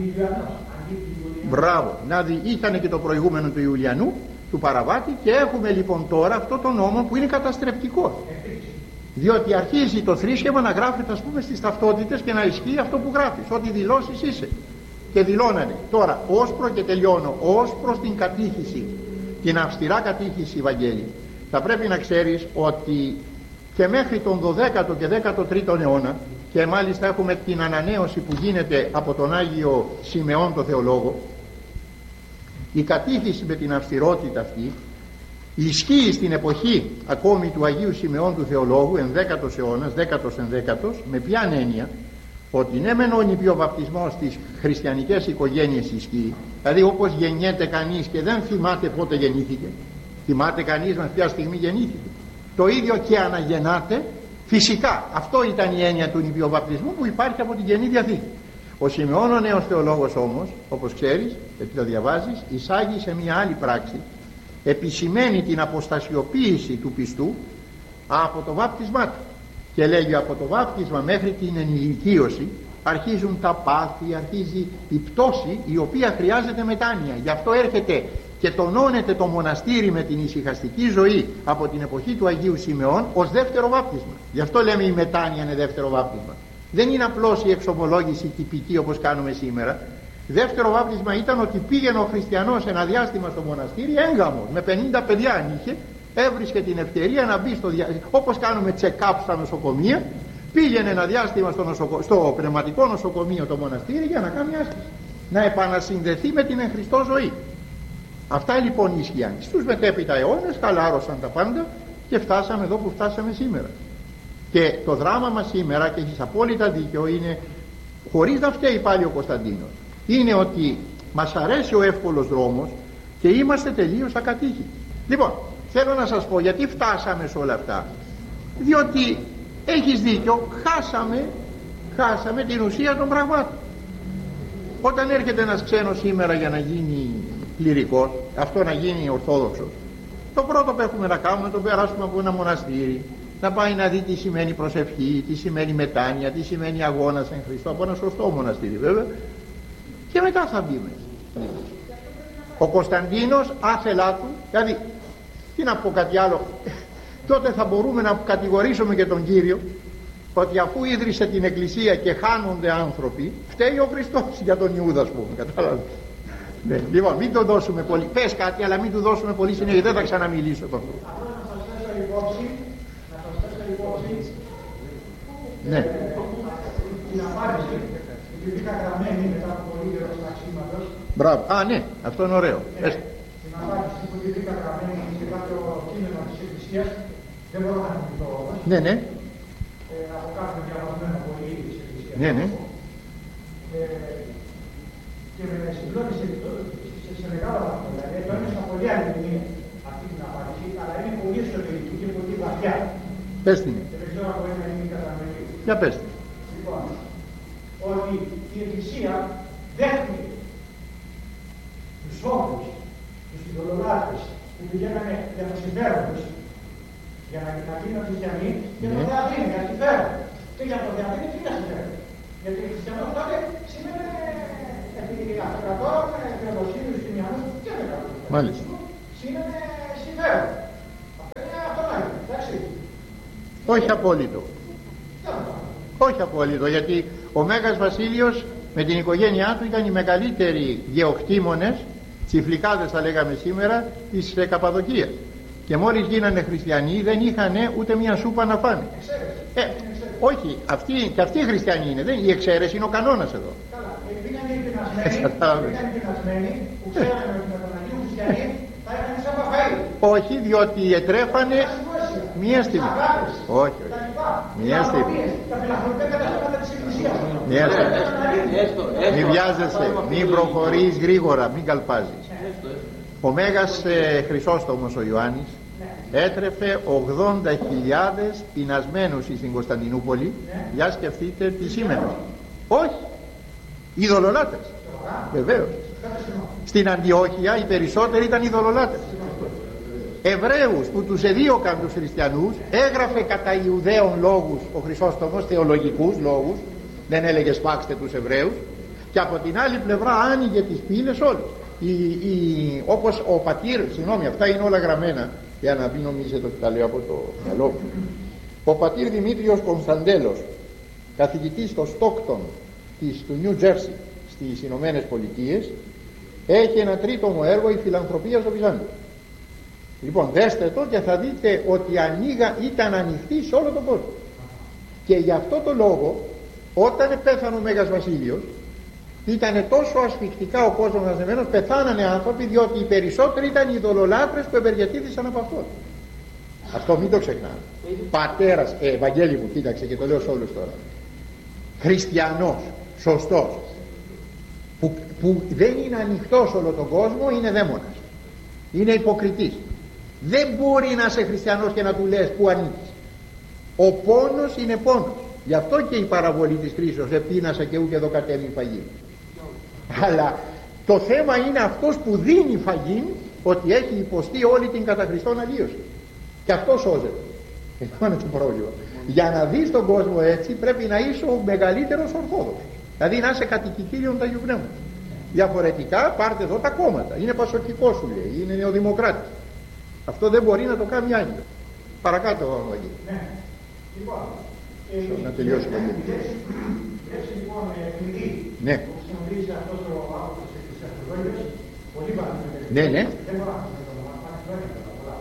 Μπράβο, να δει, είχαν και το προηγούμενο του Ιουλιανού, του Παραβάτη, και έχουμε λοιπόν τώρα αυτό το νόμο που είναι καταστρεπτικό, διότι αρχίζει το θρήσκευμα να γράφεται, ας πούμε, στις ταυτότητες και να ισχύει αυτό που γράφεις, ό,τι δηλώσεις είσαι, και δηλώνανε. Τώρα ως προ, και τελειώνω, ως προς την κατήχηση, την αυστηρά κατήχηση, Βαγγέλη, θα πρέπει να ξέρεις ότι και μέχρι τον δωδέκατο και δέκατο τρίτο αιώνα, και μάλιστα έχουμε την ανανέωση που γίνεται από τον Άγιο Σιμεών το Θεολόγο, η κατήχηση με την αυστηρότητα αυτή ισχύει στην εποχή ακόμη του Αγίου Σιμεών του Θεολόγου, ενδέκατος αιώνας, δέκατος ενδέκατος, με ποια έννοια? Ότι ναι μεν ο νηπιοβαπτισμός στις χριστιανικές οικογένειες ισχύει, δηλαδή όπως γεννιέται κανείς και δεν θυμάται πότε γεννήθηκε, θυμάται κανείς με ποια στιγμή γεννήθηκε, το ίδιο και αναγεννάται φυσικά. Αυτό ήταν η έννοια του νηπιοβαπτισμού που υπάρχει από την Καινή Διαθήκη. Ο Σιμεών ο νέος θεολόγος όμως, όπως ξέρεις, γιατί το διαβάζεις, εισάγει σε μια άλλη πράξη, επισημαίνει την αποστασιοποίηση του πιστού από το βάπτισμά του, και λέγει από το βάπτισμα μέχρι την ενηλικίωση αρχίζουν τα πάθη, αρχίζει η πτώση, η οποία χρειάζεται μετάνοια. Γι' αυτό έρχεται και τονώνεται το μοναστήρι με την ησυχαστική ζωή από την εποχή του Αγίου Σιμεών ως δεύτερο βάπτισμα. Γι' αυτό λέμε η μετάνοια είναι δεύτερο βάπτισμα. Δεν είναι απλώς η εξομολόγηση τυπική όπως κάνουμε σήμερα. Δεύτερο βάπτισμα ήταν ότι πήγαινε ο χριστιανός ένα διάστημα στο μοναστήρι έγκαμος, με πενήντα παιδιά αν είχε, έβρισκε την ευκαιρία να μπει στο διάστημα, όπως κάνουμε check-up στα νοσοκομεία, πήγαινε ένα διάστημα στο, νοσοκο... στο πνευματικό νοσοκομείο το μοναστήρι για να κάνει άσκηση, να επανασυνδεθεί με την εν Χριστώ ζωή. Αυτά λοιπόν ίσχυαν. Στους μετέπειτα αιώνες χαλάρωσαν τα πάντα και φτάσαμε εδώ που φτάσαμε σήμερα. Και το δράμα μας σήμερα, και έχεις απόλυτα δίκιο, είναι, χωρίς να φταίει πάλι ο Κωνσταντίνος, είναι ότι μας αρέσει ο εύκολος δρόμος και είμαστε τελείως ακατήχοι. Λοιπόν, θέλω να σας πω γιατί φτάσαμε σε όλα αυτά. Διότι έχεις δίκιο, χάσαμε, χάσαμε την ουσία των πραγμάτων. Όταν έρχεται ένας ξένος σήμερα για να γίνει κληρικός, αυτό να γίνει ορθόδοξος, το πρώτο που έχουμε να κάνουμε, να τον περάσουμε από ένα μοναστήρι, να πάει να δει τι σημαίνει προσευχή, τι σημαίνει μετάνοια, τι σημαίνει αγώνας εν Χριστώ, από ένα σωστό μοναστήρι βέβαια, και μετά θα μπει μέσα. Ο Κωνσταντίνος άθελά του, δηλαδή τι να πω κάτι άλλο, τότε θα μπορούμε να κατηγορήσουμε και τον Κύριο ότι αφού ίδρυσε την Εκκλησία και χάνονται άνθρωποι, φταίει ο Χριστός για τον Ιούδα, ας πούμε, κατάλαβες. Ναι, λοιπόν, μην το δώσουμε πολύ, πες κάτι αλλά μην του δώσουμε πολύ συνέχεια, δεν θα ξαναμιλήσω το αυτό. Ναι. Την απάντηση, επειδή είχα γραμμένη μετά από πολύ καιρό ταξίματος. Μπράβο, α ναι, αυτό είναι ωραίο. Ναι. Την απάντηση που είχα γραμμένη και κάποιο κείμενο της Εκκλησίας, δεν μπορώ να την πω όμως. Ναι, ναι. Ε, από κάποιο διαβασμένο πολύ της Εκκλησίας. Ναι, ναι. Ε, και με συγκλώνησε σε μεγάλο βαθμό. Δηλαδή, το έμεσα πολύ αληθινή αυτή την απάντηση, αλλά είναι πολύ εσωτερική και πολύ βαθιά. Πες την. Και δεν ξέρω αν μπορεί να γίνει κατανοητή. Για πες την. Λοιπόν, ότι η Εκκλησία δέχτηκε τους όφους, τους ειδωλολάτρες που πηγαίνανε για το συμφέρον τους, για να, να γίνουν χριστιανοί, και το Θεαθήνη για συμφέρον. Και για το Θεαθήνη τι για συμφέρον. Γιατί ο χριστιανός τότε σημαίνει αυτοκρατόρων, θεοδοσίους, χριστιανούς και δεν καταλαβαίνω. Μάλιστα. Σημαίνει συμφέρον. Αυτό είναι αυτονόητο, εντάξει. Όχι απόλυτο. Όχι απόλυτο, γιατί ο Μέγας Βασίλειος με την οικογένειά του ήταν οι μεγαλύτεροι γεωκτήμονες, τσιφλικάδες θα λέγαμε σήμερα, της Καπαδοκίας. Και μόλις γίνανε χριστιανοί δεν είχαν ούτε μια σούπα να φάνε. Ε, όχι, αυτοί, και αυτοί οι χριστιανοί είναι, δεν, η εξαίρεση είναι ο κανόνας εδώ. Καλά, επειδή είναι πεινασμένοι, που ξέρανε ότι με τον Αγίου Χριστιανοί θα είχαν σαν παφαΐ. Όχι, διότι ετρέφανε μία στιγμή. Όχι, όχι. Μία στιγμή. Τα φιλανθρωπικά καταστήματα της Εκκλησίας. Μία στιγμή. Μην βιάζεσαι, μην προχωρείς γρήγορα, μην καλπάζεις. Ο Μέγας ε, Χρυσόστομος ο Ιωάννης έτρεφε ογδόντα χιλιάδες πεινασμένους στην Κωνσταντινούπολη. Για σκεφτείτε τι σήμαινε. Όχι, ειδωλολάτρες. Βεβαίως. Στην Αντιόχεια οι περισσότεροι ήταν ειδωλολάτρες. Εβραίους που τους εδίωκαν τους χριστιανούς, έγραφε κατά Ιουδαίων λόγους ο Χρυσόστομος, θεολογικούς λόγους, δεν έλεγε σπάξτε τους Εβραίους, και από την άλλη πλευρά άνοιγε τις πύλες όλες. Η, η, όπως ο πατήρ, συγγνώμη, αυτά είναι όλα γραμμένα, για να μην νομίζετε ότι τα λέω από το μυαλό μου. Ο πατήρ Δημήτριος Κωνσταντέλος, καθηγητής στο Στόκτον της, του Νιου Τζέρσι στις Ηνωμένες Πολιτείες, έχει ένα τρίτομο έργο, η φιλανθρωπία στο Βυζάντιο. Λοιπόν, δέστε το και θα δείτε ότι ανοίγα, ήταν ανοιχτή σε όλο τον κόσμο. Και γι' αυτό το λόγο, όταν πέθανε ο Μέγας Βασίλειος, ήταν τόσο ασφυκτικά ο κόσμος μαζεμένος, πεθάνανε άνθρωποι, διότι οι περισσότεροι ήταν οι ειδωλολάτρες που ευεργετήθησαν από αυτό. Αυτό μην το ξεχνάμε. Πατέρας, ε, Ευαγγέλη μου, κοίταξε και το λέω σε όλους τώρα. Χριστιανός, σωστός, που, που δεν είναι ανοιχτός όλο τον κόσμο, είναι δαίμονας. Είναι υποκριτής. Δεν μπορεί να είσαι χριστιανός και να του λες που ανήκεις. Ο πόνος είναι πόνος. Γι' αυτό και η παραβολή της κρίσεως, επίνασα και ούκ εδώ κατέβει φαγή. Αλλά το θέμα είναι αυτός που δίνει φαγή, ότι έχει υποστεί όλη την κατά Χριστόν αλλίωση. Και αυτό σώζεται. Αυτό είναι το πρόβλημα. Για να δεις τον κόσμο έτσι πρέπει να είσαι ο μεγαλύτερος Ορθόδοξος. Δηλαδή να είσαι κατοικητήριον του Αγίου Πνεύματος. Διαφορετικά πάρτε εδώ τα κόμματα. Είναι πασοκικό σου λέει, είναι νεοδημοκράτης. Αυτό δεν μπορεί να το κάνει άγγελο. Παρακάτω ο Βαγγέλη. Ναι. Λοιπόν, να τελειώσει το Βαγγέλη. Έτσι λοιπόν, επειδή ναι. που χρησιμοποιήσει αυτός ο άνθρωπος της Αυτοδόλειας, πολύ παραδείγματος. Ναι, ναι. Δεν μπορώ να σας το πω, να πάρει πολλά.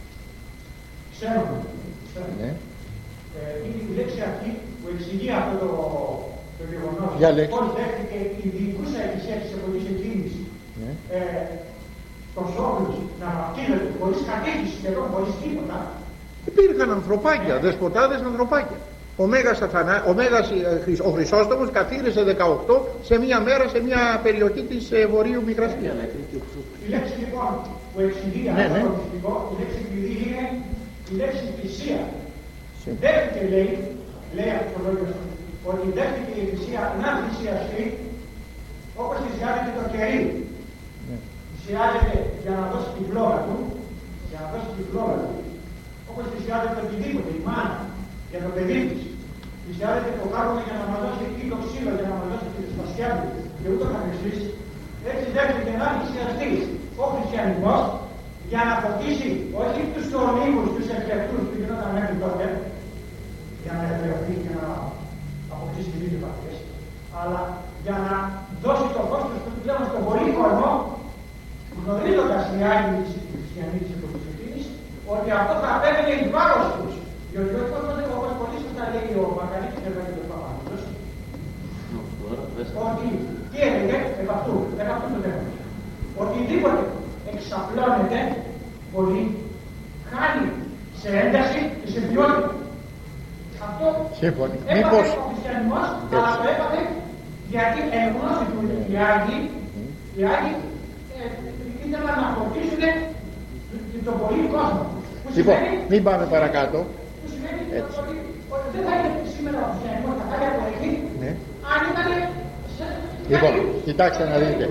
Ξέρουμε, Ναι. είναι η λέξη αυτή που εξηγεί αυτό το, το γεγονός. Πώς δέχτηκε η διοικούσα εκκλησία της εποχής εκείνης ναι. ε, τον Σόβιους να βαφτίζονται χωρίς κατήχηση σχεδόν, χωρίς τίποτα. Υπήρχαν ανθρωπάκια, δεσποτάδες ανθρωπάκια. Ο Μέγας, Αθανά, ο, Μέγας ο Χρυσόστομος καθήρισε δεκαοκτώ σε μία μέρα σε μία περιοχή της ε, Βορείου Μικρασίας. Η λέξη λοιπόν που εξηγεί ναι, αυτό ναι. το μυστικό, η λέξη κλειδί είναι η λέξη θυσία. Δέχτηκε λέει, λέει αυτό το λόγιο, ότι δέχτηκε η θυσία να θυσιαστεί όπως θυσιάζεται το κερί. Ναι. Θυσιάζεται για να δώσει την φλόγα του, για να δώσει την φλόγα του, όπως θυσιάζεται οτιδήποτε, η μάνα, για το παιδί της. Θυσιάζεται το κάρβουνο για να μας δώσει ή το ξύλο για να μας δώσει τη σπασιά του και ούτω καθεξής. Έτσι δέχτηκε να θυσιαστεί ο χριστιανισμός για να φωτίσει όχι τους ορνίκους, τους εκλεκτούς που γινόταν μέχρι τότε, για να ελευθερωθεί και να αποκτήσει τη λίγη βαθιές, αλλά για να δώσει το φως του πλέον στον πολύ κόσμο, γνωρίζοντας οι Άγιοι της χριστιανοί της εποχής εκείνης, ότι αυτό θα απέβαινε εις βάρος τους. Διότι όπως πολύ σωστά λέει ο Μακαρίτης και ο Παπανίδος, ότι τι έλεγε επ' αυτού, επ' αυτού του θέματος. Οτιδήποτε εξαπλώνεται πολύ, χάνει σε ένταση και σε ποιότητα. Αυτό έπαθε ο χριστιανισμός, αλλά το έπαθε γιατί εν γνώση του οι Άγιοι, οι Άγιοι ήθελαν να φωτίσουν τον πολύ κόσμο. Λοιπόν, μην πάμε παρακάτω. Που σημαίνει ότι δεν θα είναι σήμερα ο χριστιανισμός, θα κάνει απολυθεί, αν ήταν. Λοιπόν, κοιτάξτε να δείτε.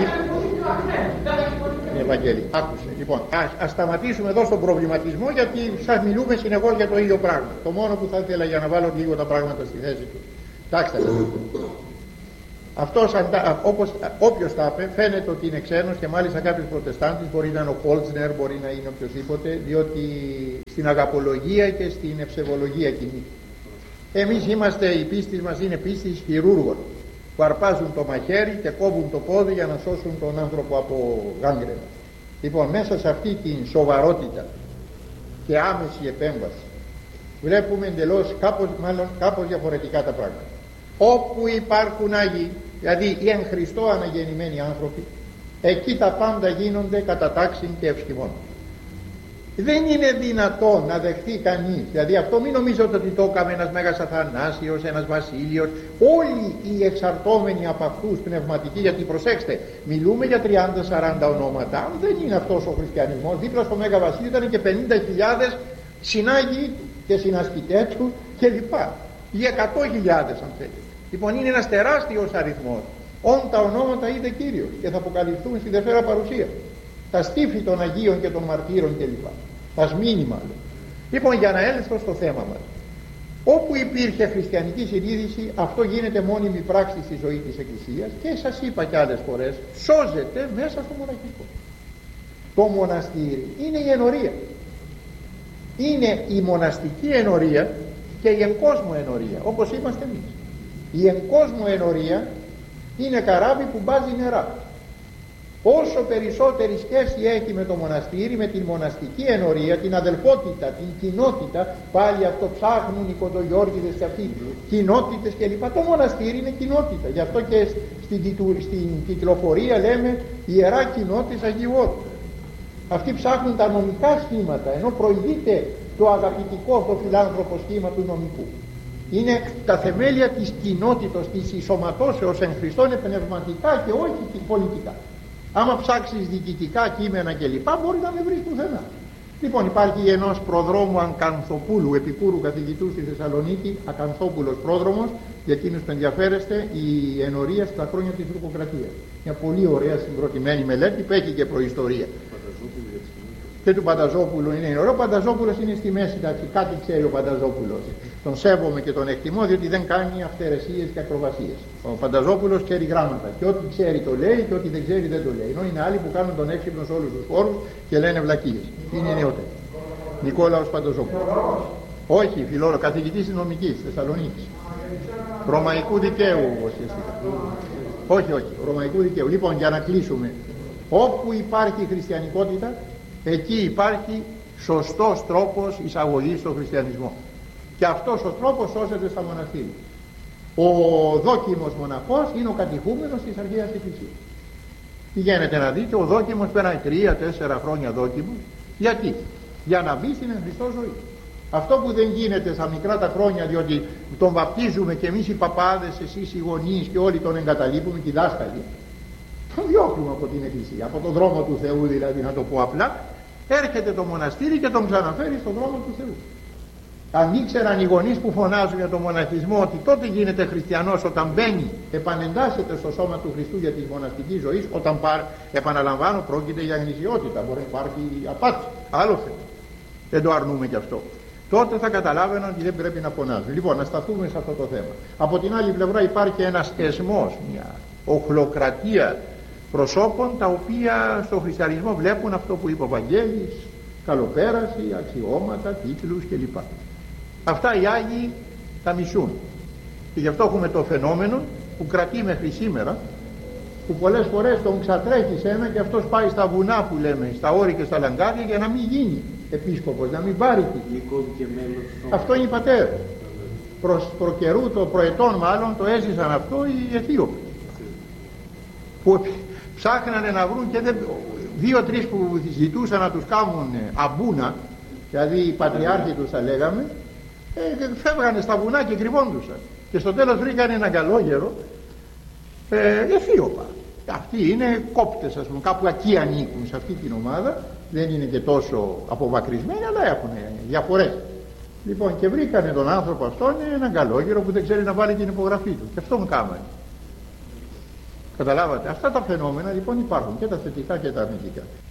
Ευαγγέλη, άκουσε. Λοιπόν, ας, ας σταματήσουμε εδώ στον προβληματισμό, γιατί σας μιλούμε συνεχώς για το ίδιο πράγμα. Το μόνο που θα ήθελα για να βάλω λίγο τα πράγματα στη θέση του. Κοιτάξτε. Αυτός, όπως, όποιος τα είπε, φαίνεται ότι είναι ξένος και μάλιστα κάποιος προτεστάντης, μπορεί να είναι ο Κόλτσνερ, μπορεί να είναι οποιοσδήποτε, διότι στην αγαπολογία και στην ευσεβολογία κοινή. Εμείς είμαστε, η πίστη μας είναι πίστη χειρούργων που αρπάζουν το μαχαίρι και κόβουν το πόδι για να σώσουν τον άνθρωπο από γάγγραινα. Λοιπόν, μέσα σε αυτή την σοβαρότητα και άμεση επέμβαση βλέπουμε εντελώς κάπως, μάλλον, κάπως διαφορετικά τα πράγματα. Όπου υπάρχουν Άγιοι, δηλαδή οι εν Χριστώ αναγεννημένοι άνθρωποι, εκεί τα πάντα γίνονται κατά τάξιν και ευσχημών. Δεν είναι δυνατόν να δεχθεί κανείς, δηλαδή αυτό μην νομίζετε ότι το έκαμε ένας Μέγας Αθανάσιος, ένας Βασίλειος, όλοι οι εξαρτώμενοι από αυτούς πνευματικοί, γιατί προσέξτε, μιλούμε για τριάντα σαράντα ονόματα, δεν είναι αυτός ο χριστιανισμός. Δίπλα στο Μέγα Βασίλειο ήταν και πενήντα χιλιάδες συνάγοι και συνασκητές του κλπ. Ή εκατό χιλιάδες αν θέλετε. Λοιπόν, είναι ένας τεράστιος αριθμός. Όν τα ονόματα είδε Κύριος και θα αποκαλυφθούν στη Δευτέρα Παρουσία. Τα στήφη των Αγίων και των Μαρτύρων κλπ. Τα σμήνη μάλλον. Λοιπόν, για να έλθω στο θέμα μας. Όπου υπήρχε χριστιανική συνείδηση, αυτό γίνεται μόνιμη πράξη στη ζωή της Εκκλησίας και σας είπα κι άλλες φορές, σώζεται μέσα στο μοναχικό. Το μοναστήρι είναι η ενορία. Είναι η μοναστική ενορία και η εγκόσμο ενορία, όπως είμαστε εμείς. Η εγκόσμο ενορία είναι καράβι που μπάζει νερά. Όσο περισσότερη σχέση έχει με το μοναστήρι, με την μοναστική ενορία, την αδελφότητα, την κοινότητα, πάλι αυτό ψάχνουν οι κοντογιώργιδες και αυτοί, κοινότητες κλπ. Το μοναστήρι είναι κοινότητα. Γι' αυτό και στην, στην κυκλοφορία λέμε Ιερά Κοινότης Αγίου Όρου. Αυτοί ψάχνουν τα νομικά σχήματα, ενώ προηγείται το αγαπητικό, το φιλάνθρωπο σχήμα του νομικού. Είναι τα θεμέλια της κοινότητος, της ισοματώσεως εν Χριστώ, είναι πνευματικά και όχι πολιτικά. Άμα ψάξεις διοικητικά κείμενα κλπ, μπορεί να με βρεις πουθενά. Λοιπόν, υπάρχει ενός προδρόμου Ακανθοπούλου, επικούρου καθηγητού στη Θεσσαλονίκη, Ακανθόπουλος πρόδρομος, για εκείνους που ενδιαφέρεστε, η ενορία στα χρόνια της Τουρκοκρατίας. Μια πολύ ωραία συγκροτημένη μελέτη που έχει και προϊστορία. Και του Πανταζόπουλου είναι ωραίο. Ο Πανταζόπουλος είναι στη μέση, εντάξει, κάτι ξέρει ο Πανταζόπουλος. Τον σέβομαι και τον εκτιμώ, διότι δεν κάνει αυθαιρεσίες και ακροβασίες. Ο Πανταζόπουλος ξέρει γράμματα και ό,τι ξέρει το λέει και ό,τι δεν ξέρει δεν το λέει. Ενώ είναι άλλοι που κάνουν τον έξυπνο σε όλους τους χώρους και λένε βλακίες. Είναι νεότεροι. Νικόλαος Πανταζόπουλος. Όχι, φιλόλογος, καθηγητής της νομικής Θεσσαλονίκης. Ρωμαϊκού δικαίου ουσιαστικά. Όχι, όχι, ρωμαϊκού δικαίου. Λοιπόν, για να κλείσουμε, όπου υπάρχει χριστιανικότητα, εκεί υπάρχει σωστός τρόπος εισαγωγής στον χριστιανισμό. Και αυτός ο τρόπος σώζεται στα μοναστήρια. Ο δόκιμος μοναχός είναι ο κατηχούμενος της Αρχαίας Εκκλησίας. Πηγαίνετε να δείτε, ο δόκιμος περνάει τρία τέσσερα χρόνια δόκιμος. Γιατί? Για να μπει στην εν Χριστώ ζωή. Αυτό που δεν γίνεται στα μικρά τα χρόνια, διότι τον βαπτίζουμε και εμείς οι παπάδες, εσείς οι γονείς και όλοι τον εγκαταλείπουμε και οι δάσκαλοι, τον διώχνουμε από την Εκκλησία, από τον δρόμο του Θεού, δηλαδή, να το πω απλά. Έρχεται το μοναστήρι και τον ξαναφέρει στον δρόμο του Θεού. Αν ήξεραν οι γονείς που φωνάζουν για τον μοναχισμό ότι τότε γίνεται χριστιανός όταν μπαίνει, επανεντάσσεται στο σώμα του Χριστού για τη μοναστική ζωή, όταν πάρ, επαναλαμβάνω, πρόκειται για γνησιότητα, μπορεί να υπάρχει απάτη, άλλο θέμα. Δεν το αρνούμε κι αυτό. Τότε θα καταλάβαιναν ότι δεν πρέπει να φωνάζουν. Λοιπόν, να σταθούμε σε αυτό το θέμα. Από την άλλη πλευρά υπάρχει ένας εσμός, μια οχλοκρατία προσώπων, τα οποία στο χριστιανισμό βλέπουν αυτό που είπε ο Βαγγέλης, καλοπέραση, αξιώματα, τίτλους κλπ. Αυτά οι Άγιοι τα μισούν. Και γι' αυτό έχουμε το φαινόμενο που κρατεί μέχρι σήμερα, που πολλές φορές τον ξατρέχει σε ένα και αυτός πάει στα βουνά που λέμε, στα όρη και στα λαγκάδια, για να μην γίνει επίσκοπος, να μην πάρει τίτλο. Αυτό είναι οι πατέρες. Προς προκαιρού, το προετών μάλλον, το έζησαν αυτό οι Αιθίωποι, που ψάχνανε να βρουν και δεν, δύο-τρεις που ζητούσαν να τους κάνουν αμπούνα, δηλαδή οι πατριάρχοι τους θα λέγαμε, ε, φεύγανε στα βουνά και κρυβόντουσαν. Και στο τέλος βρήκαν έναν καλόγερο, ε, Αιθίωπα. Αυτοί είναι κόπτες, ας πούμε, κάπου εκεί ανήκουν σε αυτή την ομάδα, δεν είναι και τόσο αποβακρισμένοι, αλλά έχουν διαφορές. Λοιπόν, και βρήκανε τον άνθρωπο αυτόν, έναν καλόγερο που δεν ξέρει να βάλει την υπογραφή του, και αυτόν κάμανε. Καταλάβατε, αυτά τα φαινόμενα λοιπόν υπάρχουν, και τα θετικά και τα αρνητικά.